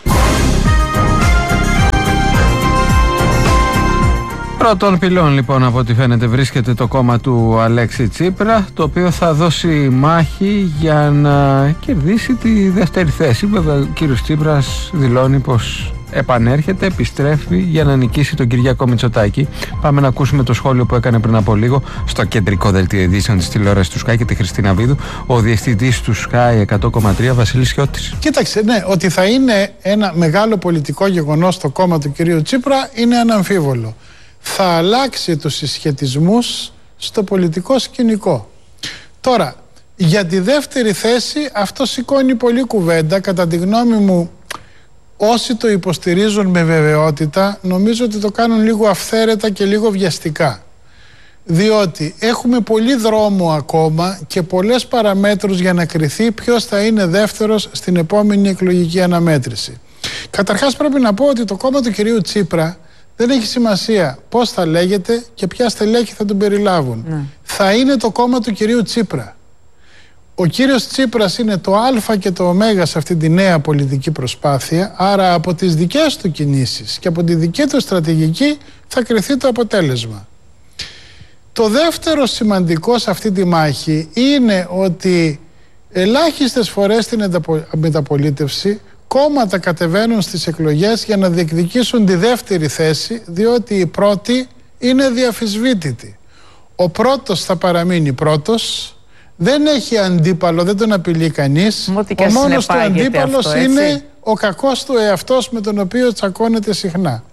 Πρώτων πυλών λοιπόν από ό,τι φαίνεται βρίσκεται το κόμμα του Αλέξη Τσίπρα, το οποίο θα δώσει μάχη για να κερδίσει τη δεύτερη θέση. Βέβαια ο κύριος Τσίπρας δηλώνει πως επανέρχεται, επιστρέφει για να νικήσει τον Κυριάκο Μητσοτάκη. Πάμε να ακούσουμε το σχόλιο που έκανε πριν από λίγο στο κεντρικό δελτίο ειδήσεων της τηλεόρασης του Sky και τη Χριστίνα Βίδου ο διευθυντής του Sky εκατό κόμμα τρία Βασίλης Χιώτης. Κοίταξε, ναι, ότι θα είναι ένα μεγάλο πολιτικό γεγονός στο κόμμα του κυρίου Τσίπρα είναι αναμφίβολο. Θα αλλάξει τους συσχετισμούς στο πολιτικό σκηνικό. Τώρα, για τη δεύτερη θέση αυτό σηκώνει πολλή κουβέντα. Κατά τη γνώμη μου, όσοι το υποστηρίζουν με βεβαιότητα, νομίζω ότι το κάνουν λίγο αυθαίρετα και λίγο βιαστικά. Διότι έχουμε πολύ δρόμο ακόμα και πολλές παραμέτρους για να κριθεί ποιος θα είναι δεύτερος στην επόμενη εκλογική αναμέτρηση. Καταρχάς πρέπει να πω ότι το κόμμα του κυρίου Τσίπρα δεν έχει σημασία πώς θα λέγεται και ποια στελέχη θα τον περιλάβουν. Ναι. Θα είναι το κόμμα του κυρίου Τσίπρα. Ο κύριος Τσίπρας είναι το α και το ω σε αυτή τη νέα πολιτική προσπάθεια, άρα από τις δικές του κινήσεις και από τη δική του στρατηγική θα κριθεί το αποτέλεσμα. Το δεύτερο σημαντικό σε αυτή τη μάχη είναι ότι ελάχιστες φορές στην μεταπολίτευση κόμματα κατεβαίνουν στις εκλογές για να διεκδικήσουν τη δεύτερη θέση, διότι η πρώτη είναι διαφυσβήτητη. Ο πρώτος θα παραμείνει πρώτος, δεν έχει αντίπαλο, δεν τον απειλεί κανείς. Ο μόνος του αντίπαλος αυτό, είναι ο κακός του εαυτός με τον οποίο τσακώνεται συχνά.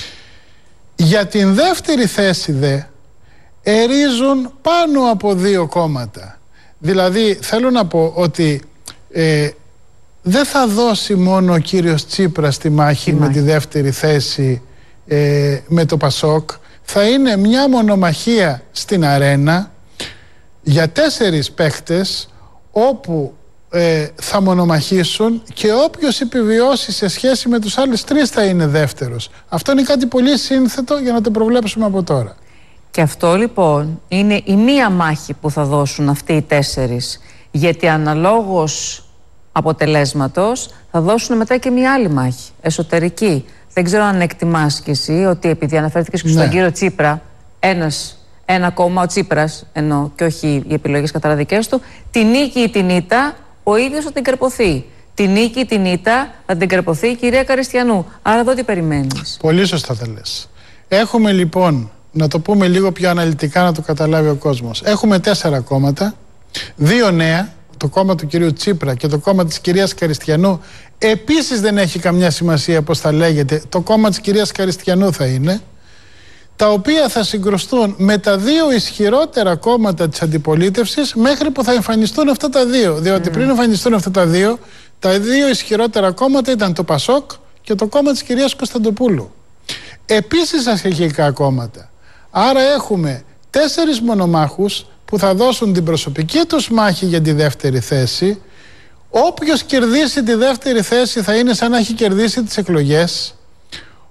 Για την δεύτερη θέση δε ερίζουν πάνω από δύο κόμματα. Δηλαδή θέλω να πω ότι ε, δεν θα δώσει μόνο ο κύριος Τσίπρας τη μάχη με τη δεύτερη θέση ε, με το Πασόκ. Θα είναι μια μονομαχία στην αρένα για τέσσερις παίχτες όπου ε, θα μονομαχήσουν και όποιος επιβιώσει σε σχέση με τους άλλους τρεις θα είναι δεύτερος. Αυτό είναι κάτι πολύ σύνθετο για να το προβλέψουμε από τώρα. Και αυτό λοιπόν είναι η μία μάχη που θα δώσουν αυτοί οι τέσσερις, γιατί αναλόγως αποτελέσματος θα δώσουν μετά και μία άλλη μάχη, εσωτερική. Δεν ξέρω αν εκτιμάς κι εσύ ότι επειδή αναφέρθηκες και στον ναι. κύριο Τσίπρα, ένας ένα κόμμα, ο Τσίπρας, ενώ και όχι οι επιλογές κατά δικές του, τη νίκη ή την ήττα, ο ίδιος θα την καρποθεί. Τη νίκη ή την ήττα θα την καρποθεί η κυρία Καριστιανού. Άρα εδώ τι περιμένεις? Πολύ σωστά τα λες. Έχουμε λοιπόν, να το πούμε λίγο πιο αναλυτικά να το καταλάβει ο κόσμος. Έχουμε τέσσερα κόμματα, δύο νέα, το κόμμα του κυρίου Τσίπρα και το κόμμα της κυρίας Καριστιανού. Επίσης δεν έχει καμιά σημασία πώς θα λέγεται, το κόμμα της κυρίας Καριστιανού θα είναι, τα οποία θα συγκρουστούν με τα δύο ισχυρότερα κόμματα της αντιπολίτευσης μέχρι που θα εμφανιστούν αυτά τα δύο. Διότι mm. πριν εμφανιστούν αυτά τα δύο, τα δύο ισχυρότερα κόμματα ήταν το Πασόκ και το κόμμα της κυρίας Κωνσταντοπούλου. Επίσης αρχικά κόμματα. Άρα έχουμε τέσσερις μονομάχους που θα δώσουν την προσωπική τους μάχη για τη δεύτερη θέση. Όποιος κερδίσει τη δεύτερη θέση θα είναι σαν να έχει κερδίσει τις εκλογές.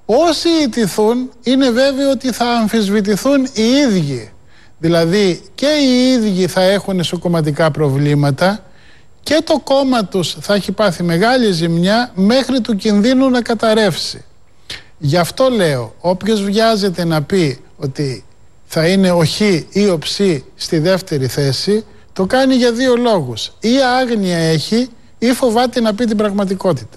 Όσοι ιτηθούν είναι βέβαιο ότι θα αμφισβητηθούν οι ίδιοι. Δηλαδή και οι ίδιοι θα έχουν εσωκομματικά προβλήματα και το κόμμα τους θα έχει πάθει μεγάλη ζημιά μέχρι του κινδύνου να καταρρεύσει. Γι' αυτό λέω, όποιος βιάζεται να πει ότι θα είναι ο Χ ή ο Ψ στη δεύτερη θέση, το κάνει για δύο λόγους. Ή άγνοια έχει ή φοβάται να πει την πραγματικότητα.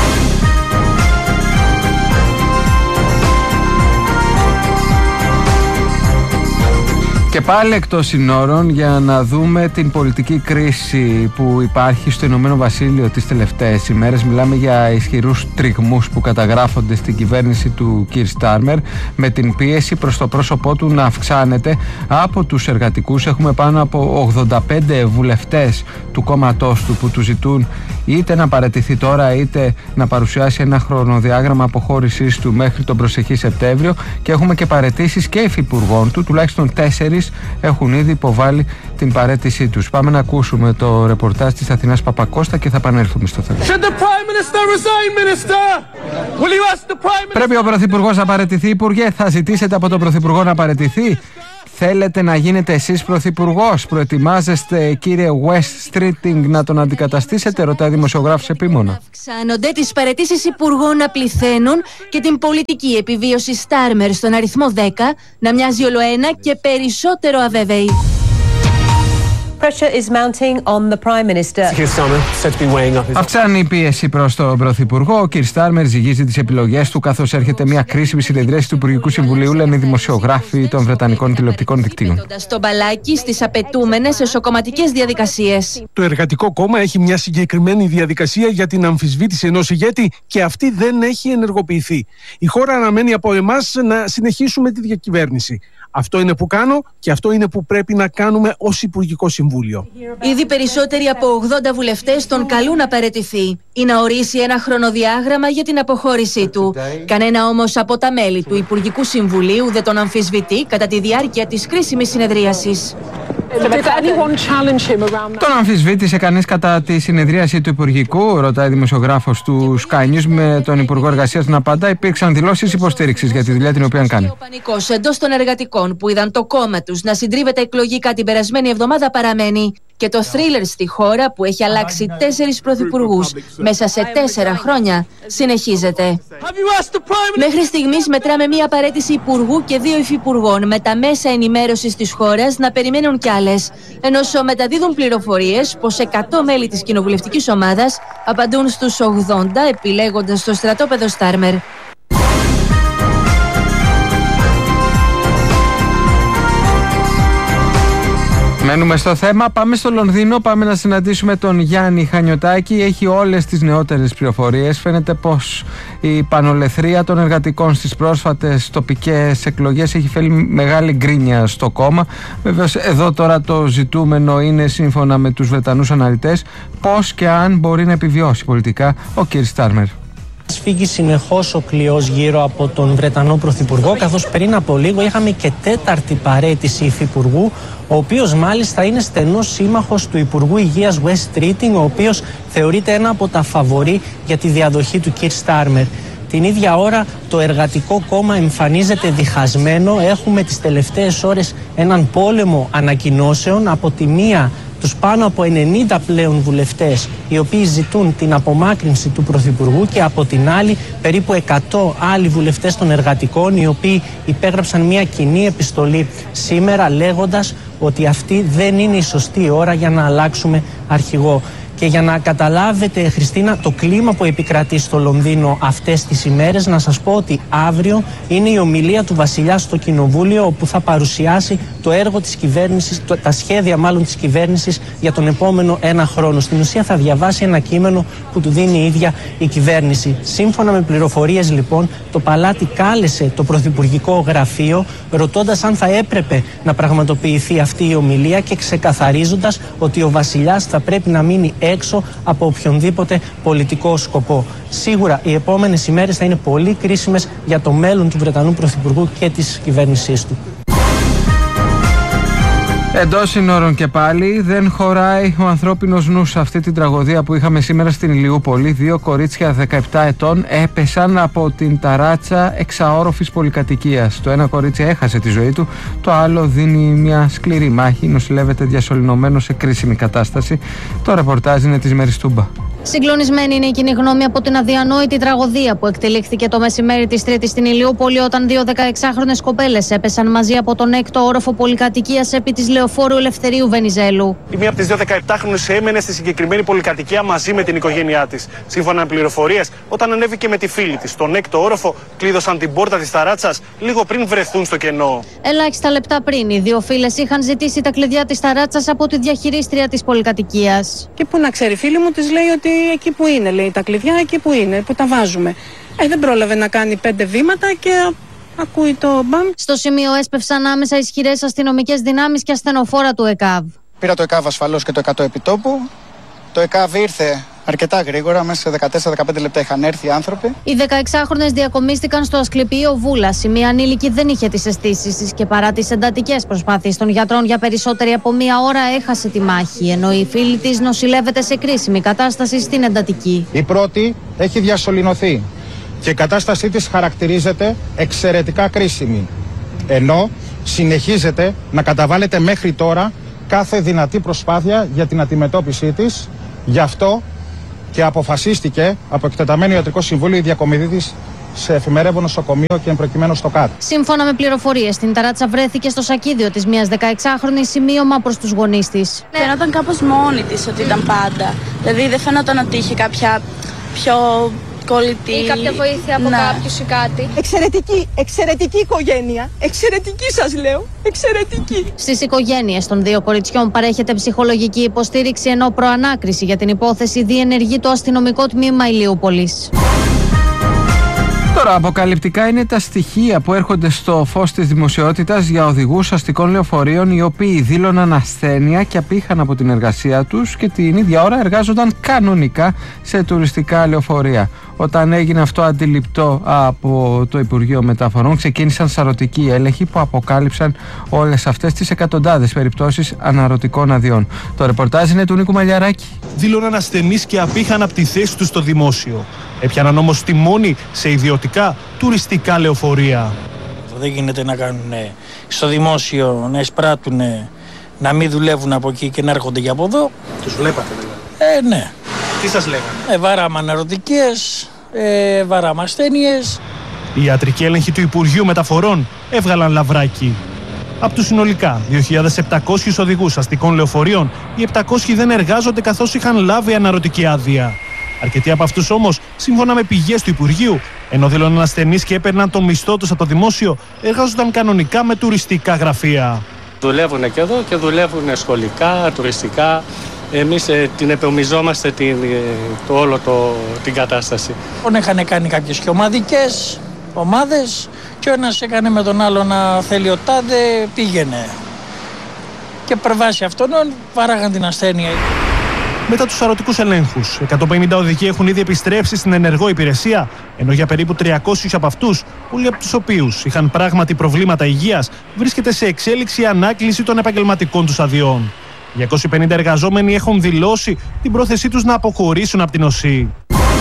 Και πάλι εκτός συνόρων για να δούμε την πολιτική κρίση που υπάρχει στο Ηνωμένο Βασίλειο τις τελευταίες ημέρες. Μιλάμε για ισχυρούς τριγμούς που καταγράφονται στην κυβέρνηση του Κιρ Στάρμερ, με την πίεση προς το πρόσωπό του να αυξάνεται από τους εργατικούς. Έχουμε πάνω από ογδόντα πέντε βουλευτές του κόμματός του που του ζητούν είτε να παραιτηθεί τώρα είτε να παρουσιάσει ένα χρονοδιάγραμμα αποχώρησής του μέχρι τον προσεχή Σεπτέμβριο, και έχουμε και παραιτήσεις και υφυπουργών του, τουλάχιστον τέσσερις έχουν ήδη υποβάλει την παραίτησή τους. Πάμε να ακούσουμε το ρεπορτάζ της Αθηνάς Παπακώστα και θα επανέλθουμε στο θέμα. Πρέπει ο Πρωθυπουργός να παραιτηθεί, Υπουργέ? Θα ζητήσετε από τον Πρωθυπουργό να παραιτηθεί? Θέλετε να γίνετε εσείς πρωθυπουργός? Προετοιμάζεστε, κύριε West Streeting, να τον αντικαταστήσετε? Ρωτάει δημοσιογράφος επίμονα. Αυξάνονται τις παραιτήσεις υπουργών να πληθαίνουν και την πολιτική επιβίωση Στάρμερ στον αριθμό δέκα να μοιάζει ολοένα και περισσότερο αβέβαιη. Αυξάνει η πίεση προς τον Πρωθυπουργό. Ο κ. Στάρμερ ζυγίζει τις επιλογές του καθώς έρχεται μια κρίσιμη συνεδρίαση του Υπουργικού Συμβουλίου, λένε οι δημοσιογράφοι των Βρετανικών τηλεοπτικών δικτύων. Το μπαλάκι στις απαιτούμενες εσωκομματικές διαδικασίες. Το Εργατικό Κόμμα έχει μια συγκεκριμένη διαδικασία για την αμφισβήτηση ενός ηγέτη και αυτή δεν έχει ενεργοποιηθεί. Η χώρα αναμένει από εμάς να συνεχίσουμε τη διακυβέρνηση. Αυτό είναι που κάνω και αυτό είναι που πρέπει να κάνουμε ως Υπουργικό Συμβούλιο. Ήδη περισσότεροι από ογδόντα βουλευτές τον καλούν να παραιτηθεί ή να ορίσει ένα χρονοδιάγραμμα για την αποχώρησή του. Κανένα όμως από τα μέλη του Υπουργικού Συμβουλίου δεν τον αμφισβητεί κατά τη διάρκεια της κρίσιμης συνεδρίασης. Τον αμφισβήτησε κανείς κατά τη συνεδρίαση του Υπουργικού? Ρωτάει δημοσιογράφος του Sky News, με τον Υπουργό Εργασίας να απαντά. Υπήρξαν δηλώσεις υποστήριξης για τη δουλειά την οποία κάνει. Ο πανικός εντός των εργατικών που είδαν το κόμμα τους να συντρίβεται εκλογικά την περασμένη εβδομάδα παραμένει. Και το θρίλερ στη χώρα που έχει αλλάξει τέσσερις πρωθυπουργούς μέσα σε τέσσερα χρόνια συνεχίζεται. Μέχρι στιγμής μετράμε μία παραίτηση υπουργού και δύο υφυπουργών, με τα μέσα ενημέρωσης της χώρας να περιμένουν κι άλλες. Ενώ μεταδίδουν πληροφορίες πως εκατό μέλη της κοινοβουλευτικής ομάδας απαντούν στους ογδόντα επιλέγοντας το στρατόπεδο Στάρμερ. Μένουμε στο θέμα, πάμε στο Λονδίνο, πάμε να συναντήσουμε τον Γιάννη Χανιωτάκη. Έχει όλες τις νεότερες πληροφορίες. Φαίνεται πως η πανολεθρία των εργατικών στις πρόσφατες τοπικές εκλογές έχει φέρει μεγάλη γκρίνια στο κόμμα. Βεβαίως εδώ τώρα το ζητούμενο είναι, σύμφωνα με τους Βρετανούς αναλυτές, πώς και αν μπορεί να επιβιώσει πολιτικά ο κ. Στάρμερ. Σφίγγει συνεχώς ο κλειός γύρω από τον Βρετανό Πρωθυπουργό, καθώς πριν από λίγο είχαμε και τέταρτη παραίτηση υφυπουργού, ο οποίος μάλιστα είναι στενός σύμμαχος του Υπουργού Υγείας West Streeting, ο οποίος θεωρείται ένα από τα φαβορί για τη διαδοχή του κ. Στάρμερ. Την ίδια ώρα το Εργατικό Κόμμα εμφανίζεται διχασμένο. Έχουμε τις τελευταίες ώρες έναν πόλεμο ανακοινώσεων. Από τη μία τους πάνω από ενενήντα πλέον βουλευτές οι οποίοι ζητούν την απομάκρυνση του Πρωθυπουργού, και από την άλλη περίπου εκατό άλλοι βουλευτές των εργατικών οι οποίοι υπέγραψαν μια κοινή επιστολή σήμερα λέγοντας ότι αυτή δεν είναι η σωστή ώρα για να αλλάξουμε αρχηγό. Και για να καταλάβετε, Χριστίνα, το κλίμα που επικρατεί στο Λονδίνο αυτές τις ημέρες, να σας πω ότι αύριο είναι η ομιλία του Βασιλιά στο Κοινοβούλιο, όπου θα παρουσιάσει το έργο της κυβέρνησης, τα σχέδια μάλλον της κυβέρνησης για τον επόμενο ένα χρόνο. Στην ουσία θα διαβάσει ένα κείμενο που του δίνει η ίδια η κυβέρνηση. Σύμφωνα με πληροφορίες λοιπόν, το Παλάτι κάλεσε το Πρωθυπουργικό Γραφείο, ρωτώντας αν θα έπρεπε να πραγματοποιηθεί αυτή η ομιλία και ξεκαθαρίζοντας ότι ο Βασιλιάς θα πρέπει να μείνει έξω από οποιονδήποτε πολιτικό σκοπό. Σίγουρα οι επόμενες ημέρες θα είναι πολύ κρίσιμες για το μέλλον του Βρετανού Πρωθυπουργού και της κυβέρνησής του. Εντός συνόρων και πάλι δεν χωράει ο ανθρώπινος νους σε αυτή την τραγωδία που είχαμε σήμερα στην Ηλιούπολη. Δύο κορίτσια δεκαεπτά ετών έπεσαν από την ταράτσα εξαόροφης πολυκατοικίας. Το ένα κορίτσι έχασε τη ζωή του, το άλλο δίνει μια σκληρή μάχη, νοσηλεύεται διασωληνωμένο σε κρίσιμη κατάσταση. Το ρεπορτάζ είναι της Μεριστούμπα. Συγκλονισμένη είναι η κοινή γνώμη από την αδιανόητη τραγωδία που εκτελήχθηκε το μεσημέρι της Τρίτης στην Ηλιούπολη, όταν δύο δεκαεξάχρονες κοπέλες έπεσαν μαζί από τον έκτο όροφο πολυκατοικίας επί της Λεωφόρου Ελευθερίου Βενιζέλου. Η μία από τις δύο δεκαεπτάχρονες έμενε στη συγκεκριμένη πολυκατοικία μαζί με την οικογένειά της. Σύμφωνα με πληροφορίες, όταν ανέβηκε με τη φίλη της στον έκτο όροφο, κλείδωσαν την πόρτα της ταράτσας λίγο πριν βρεθούν στο κενό. Ελάχιστα λεπτά πριν, οι δύο φίλες είχαν ζητήσει τα κλειδιά της ταράτσας από τη διαχειρίστρια της πολυκατοικίας. Και που να ξέρει, φίλη μου της λέει ότι εκεί που είναι, λέει, τα κλειδιά εκεί που είναι, που τα βάζουμε. Ε, δεν πρόλαβε να κάνει πέντε βήματα και ακούει το μπαμ. Στο σημείο έσπευσαν άμεσα ισχυρές αστυνομικές δυνάμεις και ασθενοφόρα του ΕΚΑΒ. Πήρα το ΕΚΑΒ ασφαλώς και το εκατό επιτόπου. Το ΕΚΑΒ ήρθε αρκετά γρήγορα, μέσα σε δεκατέσσερα δεκαπέντε λεπτά είχαν έρθει οι άνθρωποι. Οι δεκαεξάχρονες διακομίστηκαν στο Ασκληπείο Βούλας. Η μία ανήλικη δεν είχε τις αισθήσεις της και παρά τις εντατικές προσπάθειες των γιατρών για περισσότερη από μία ώρα έχασε τη μάχη, ενώ η φίλη της νοσηλεύεται σε κρίσιμη κατάσταση στην εντατική. Η πρώτη έχει διασωληνωθεί και η κατάστασή της χαρακτηρίζεται εξαιρετικά κρίσιμη, ενώ συνεχίζεται να καταβάλλεται μέχρι τώρα κάθε δυνατή προσπάθεια για την αντιμετώπιση της. Γι' αυτό και αποφασίστηκε από εκτεταμένο ιατρικό συμβούλιο η διακομιδή της σε εφημερεύον νοσοκομείο και εμπροκειμένου στο ΚΑΤ. Σύμφωνα με πληροφορίες, στην ταράτσα βρέθηκε στο σακίδιο της μιας δεκαεξάχρονης σημείωμα προς τους γονείς της. Φαίνονταν κάπως μόνη της ότι ήταν πάντα. Δηλαδή δεν φαίνονταν ότι είχε κάποια πιο κολλητή ή κάποια βοήθεια από ναι. κάποιους ή κάτι. Εξαιρετική, εξαιρετική οικογένεια. Εξαιρετική σας λέω. Εξαιρετική. Στις οικογένειες των δύο κοριτσιών παρέχεται ψυχολογική υποστήριξη, ενώ προανάκριση για την υπόθεση διενεργεί το αστυνομικό τμήμα Ηλιούπολης. Τώρα, αποκαλυπτικά είναι τα στοιχεία που έρχονται στο φως της δημοσιότητας για οδηγούς αστικών λεωφορείων, οι οποίοι δήλωναν ασθένεια και απήχαν από την εργασία τους και την ίδια ώρα εργάζονταν κανονικά σε τουριστικά λεωφορεία. Όταν έγινε αυτό αντιληπτό από το Υπουργείο Μεταφορών, ξεκίνησαν σαρωτικοί έλεγχοι που αποκάλυψαν όλες αυτές τις εκατοντάδες περιπτώσεις αναρωτικών αδειών. Το ρεπορτάζ είναι του Νίκου Μαλιαράκη. Δήλωναν ασθενείς και απήχαν από τη θέση τους στο δημόσιο. Έπιαναν όμως τιμόνι σε ιδιωτικά τουριστικά λεωφορεία. Δεν γίνεται να κάνουν στο δημόσιο, να εισπράττουν, να μην δουλεύουν από εκεί και να έρχονται για από εδώ. Τους βλέπατε δηλαδή? Ε, ναι. Τι σας λέγανε? Ε, βαράμε αναρωτικές, ε, βαράμε ασθένειες. Οι ιατρικοί έλεγχοι του Υπουργείου Μεταφορών έβγαλαν λαβράκι. Από τους συνολικά δύο χιλιάδες επτακόσιους οδηγούς αστικών λεωφορείων, οι επτακόσιοι δεν εργάζονται καθώς είχαν λάβει αναρωτική άδεια. Αρκετοί από αυτούς όμως, σύμφωνα με πηγές του Υπουργείου, ενώ δήλωναν ασθενείς και έπαιρναν τον μισθό τους από το δημόσιο, εργάζονταν κανονικά με τουριστικά γραφεία. Δουλεύουν και εδώ και δουλεύουν σχολικά, τουριστικά. Εμείς ε, την επομιζόμαστε την, ε, το όλο το, την κατάσταση. Είχαν κάνει κάποιες και ομαδικές ομάδες και ο ένας έκανε με τον άλλο να θέλει ο τάδε, πήγαινε. Και προβάσει αυτόν βάραγαν την ασθένεια. Μετά τους σαρωτικούς ελέγχους, εκατόν πενήντα οδηγοί έχουν ήδη επιστρέψει στην ενεργό υπηρεσία, ενώ για περίπου τριακόσιους από αυτούς, πολλοί από τους οποίους είχαν πράγματι προβλήματα υγείας, βρίσκεται σε εξέλιξη η ανάκληση των επαγγελματικών τους αδειών. διακόσιοι πενήντα εργαζόμενοι έχουν δηλώσει την πρόθεσή τους να αποχωρήσουν από την ΟΣΥ.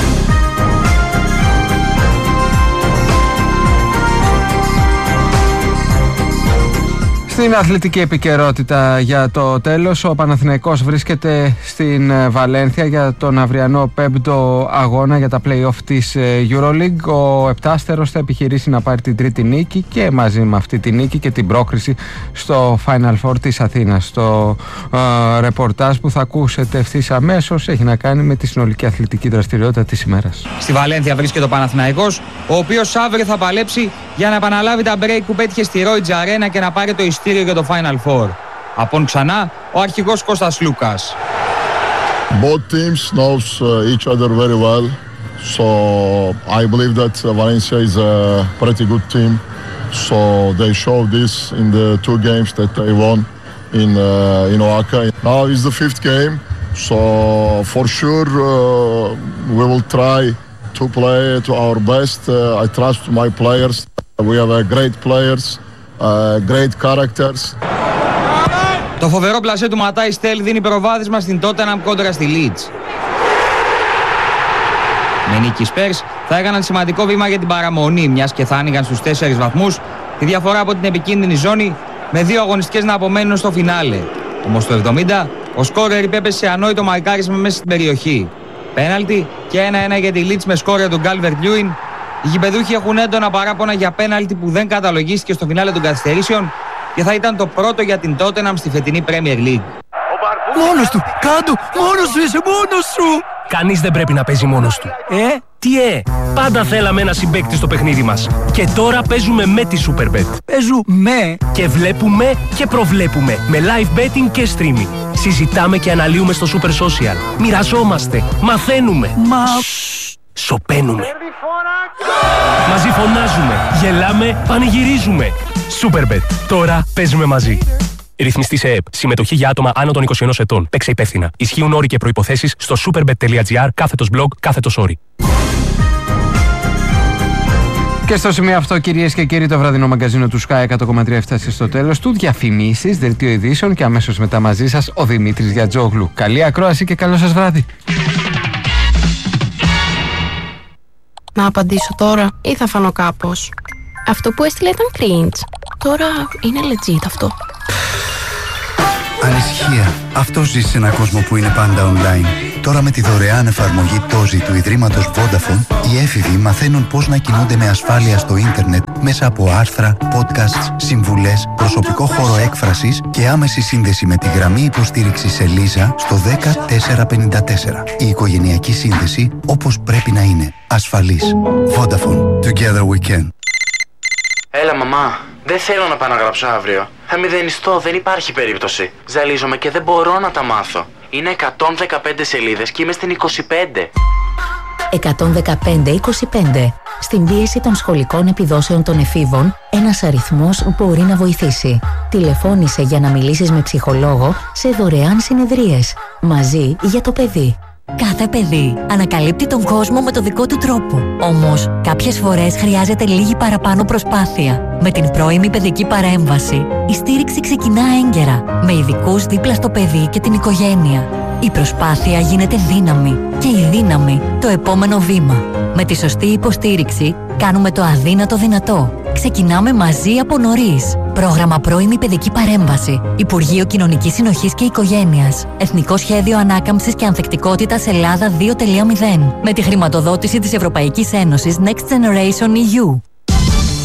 Στην αθλητική επικαιρότητα για το τέλος, ο Παναθηναϊκός βρίσκεται στην Βαλένθια για τον αυριανό πέμπτο αγώνα για τα play-off της EuroLeague. Ο επτάστερος θα επιχειρήσει να πάρει την τρίτη νίκη και μαζί με αυτή τη νίκη και την πρόκριση στο Final Four της Αθήνας. Το uh, ρεπορτάζ που θα ακούσετε ευθύς αμέσως έχει να κάνει με τη συνολική αθλητική δραστηριότητα της ημέρας. Στη Βαλένθια βρίσκεται ο Παναθηναϊκός, ο οποίος αύριο θα παλέψει για να επαναλάβει τα break που πέτυχε στη Royal Arena και να πάρει το ειστήριο για το Final Four. Από ξανά ο αρχηγός Κώστας Λούκας. Both teams knows uh, each other very well. So I believe that uh, Valencia is a pretty good team. So they showed this in the two games that they won in uh, in Oaxaca. Now is the fifth game. So for sure uh, we will try to play to our best. Uh, I trust my players. We have uh, great players. Uh, great characters. Το φοβερό πλασέ του Ματάι Στέλ δίνει προβάδισμα στην Τότεναμ κόντρα στη Λίτς. Με νίκη Spurs θα έκαναν σημαντικό βήμα για την παραμονή, μιας και θα άνοιγαν στους τέσσερις βαθμούς τη διαφορά από την επικίνδυνη ζώνη, με δύο αγωνιστικές να απομένουν στο φινάλε. Όμως το εβδομήντα ο σκόρερ υπέπεσε σε ανόητο μαρκάρισμα μέσα στην περιοχή. Πέναλτι και ένα ένα για τη Λίτς με σκόρερ του Calvert Lewin. Οι γηπεδούχοι έχουν έντονα παράπονα για πέναλτι που δεν καταλογίστηκε στο φινάλε των καθυστερήσεων και θα ήταν το πρώτο για την Tottenham στη φετινή Premier League. Μόνος του! Κάντο! Μόνος σου είσαι! Μόνος σου! Κανείς δεν πρέπει να παίζει μόνος του. Ε, τι ε! Πάντα θέλαμε ένα συμπαίκτη στο παιχνίδι μας. Και τώρα παίζουμε με τη Superbet. Παίζουμε και βλέπουμε και προβλέπουμε με live betting και streaming. Συζητάμε και αναλύουμε στο Super Social. Μοιραζόμαστε, μαθαίνουμε. Μα... σοπαίνουμε. Μαζί φωνάζουμε, γελάμε, πανηγυρίζουμε. Superbet. Τώρα παίζουμε μαζί. Ρυθμιστή σε ΕΕΠ. Συμμετοχή για άτομα άνω των είκοσι ενός ετών. Παίξε υπεύθυνα. Ισχύουν όροι και προϋποθέσεις στο superbet.gr κάθετος blog κάθετος όροι. Και στο σημείο αυτό, κυρίες και κύριοι, το βραδινό μαγκαζίνο του Sky εκατό κόμμα τρία έφτασε στο τέλος του. Διαφημίσεις, δελτίο ειδήσεων και αμέσως μετά μαζί σας ο Δημήτρης Γιατζόγλου. Καλή ακρόαση και καλό σας βράδυ. Να απαντήσω τώρα ή θα φανώ κάπως? Αυτό που έστειλε ήταν cringe. Τώρα είναι legit αυτό. Ανησυχία. Αυτό ζει σε έναν κόσμο που είναι πάντα online. Τώρα με τη δωρεάν εφαρμογή Τόζι του Ιδρύματος Vodafone, οι έφηβοι μαθαίνουν πώς να κινούνται με ασφάλεια στο ίντερνετ μέσα από άρθρα, podcasts, συμβουλές, προσωπικό χώρο έκφρασης και άμεση σύνδεση με τη γραμμή υποστήριξης Ελίζα στο δέκα τέσσερα πενήντα τέσσερα. Η οικογενειακή σύνδεση όπως πρέπει να είναι. Ασφαλής. Vodafone. Together we can. Έλα μαμά, δεν θέλω να πάω να γράψω αύριο. Θα μηδενιστώ, δεν υπάρχει περίπτωση. Ζαλίζομαι και δεν μπορώ να τα μάθω. Είναι εκατόν δεκαπέντε σελίδες και είμαι στην είκοσι πέντε. εκατόν δεκαπέντε είκοσι πέντε. Στην πίεση των σχολικών επιδόσεων των εφήβων, ένας αριθμός μπορεί να βοηθήσει. Τηλεφώνησε για να μιλήσεις με ψυχολόγο σε δωρεάν συνεδρίες. Μαζί για το παιδί. Κάθε παιδί ανακαλύπτει τον κόσμο με το δικό του τρόπο. Όμως, κάποιες φορές χρειάζεται λίγη παραπάνω προσπάθεια. Με την πρώιμη παιδική παρέμβαση, η στήριξη ξεκινά έγκαιρα, με ειδικούς δίπλα στο παιδί και την οικογένεια. Η προσπάθεια γίνεται δύναμη και η δύναμη το επόμενο βήμα. Με τη σωστή υποστήριξη, κάνουμε το αδύνατο δυνατό. Ξεκινάμε μαζί από νωρίς. Πρόγραμμα πρώιμη παιδική παρέμβαση. Υπουργείο Κοινωνικής Συνοχής και Οικογένειας. Εθνικό Σχέδιο Ανάκαμψης και Ανθεκτικότητας Ελλάδα δύο τελεία μηδέν. Με τη χρηματοδότηση της Ευρωπαϊκής Ένωσης Next Generation ι γιου.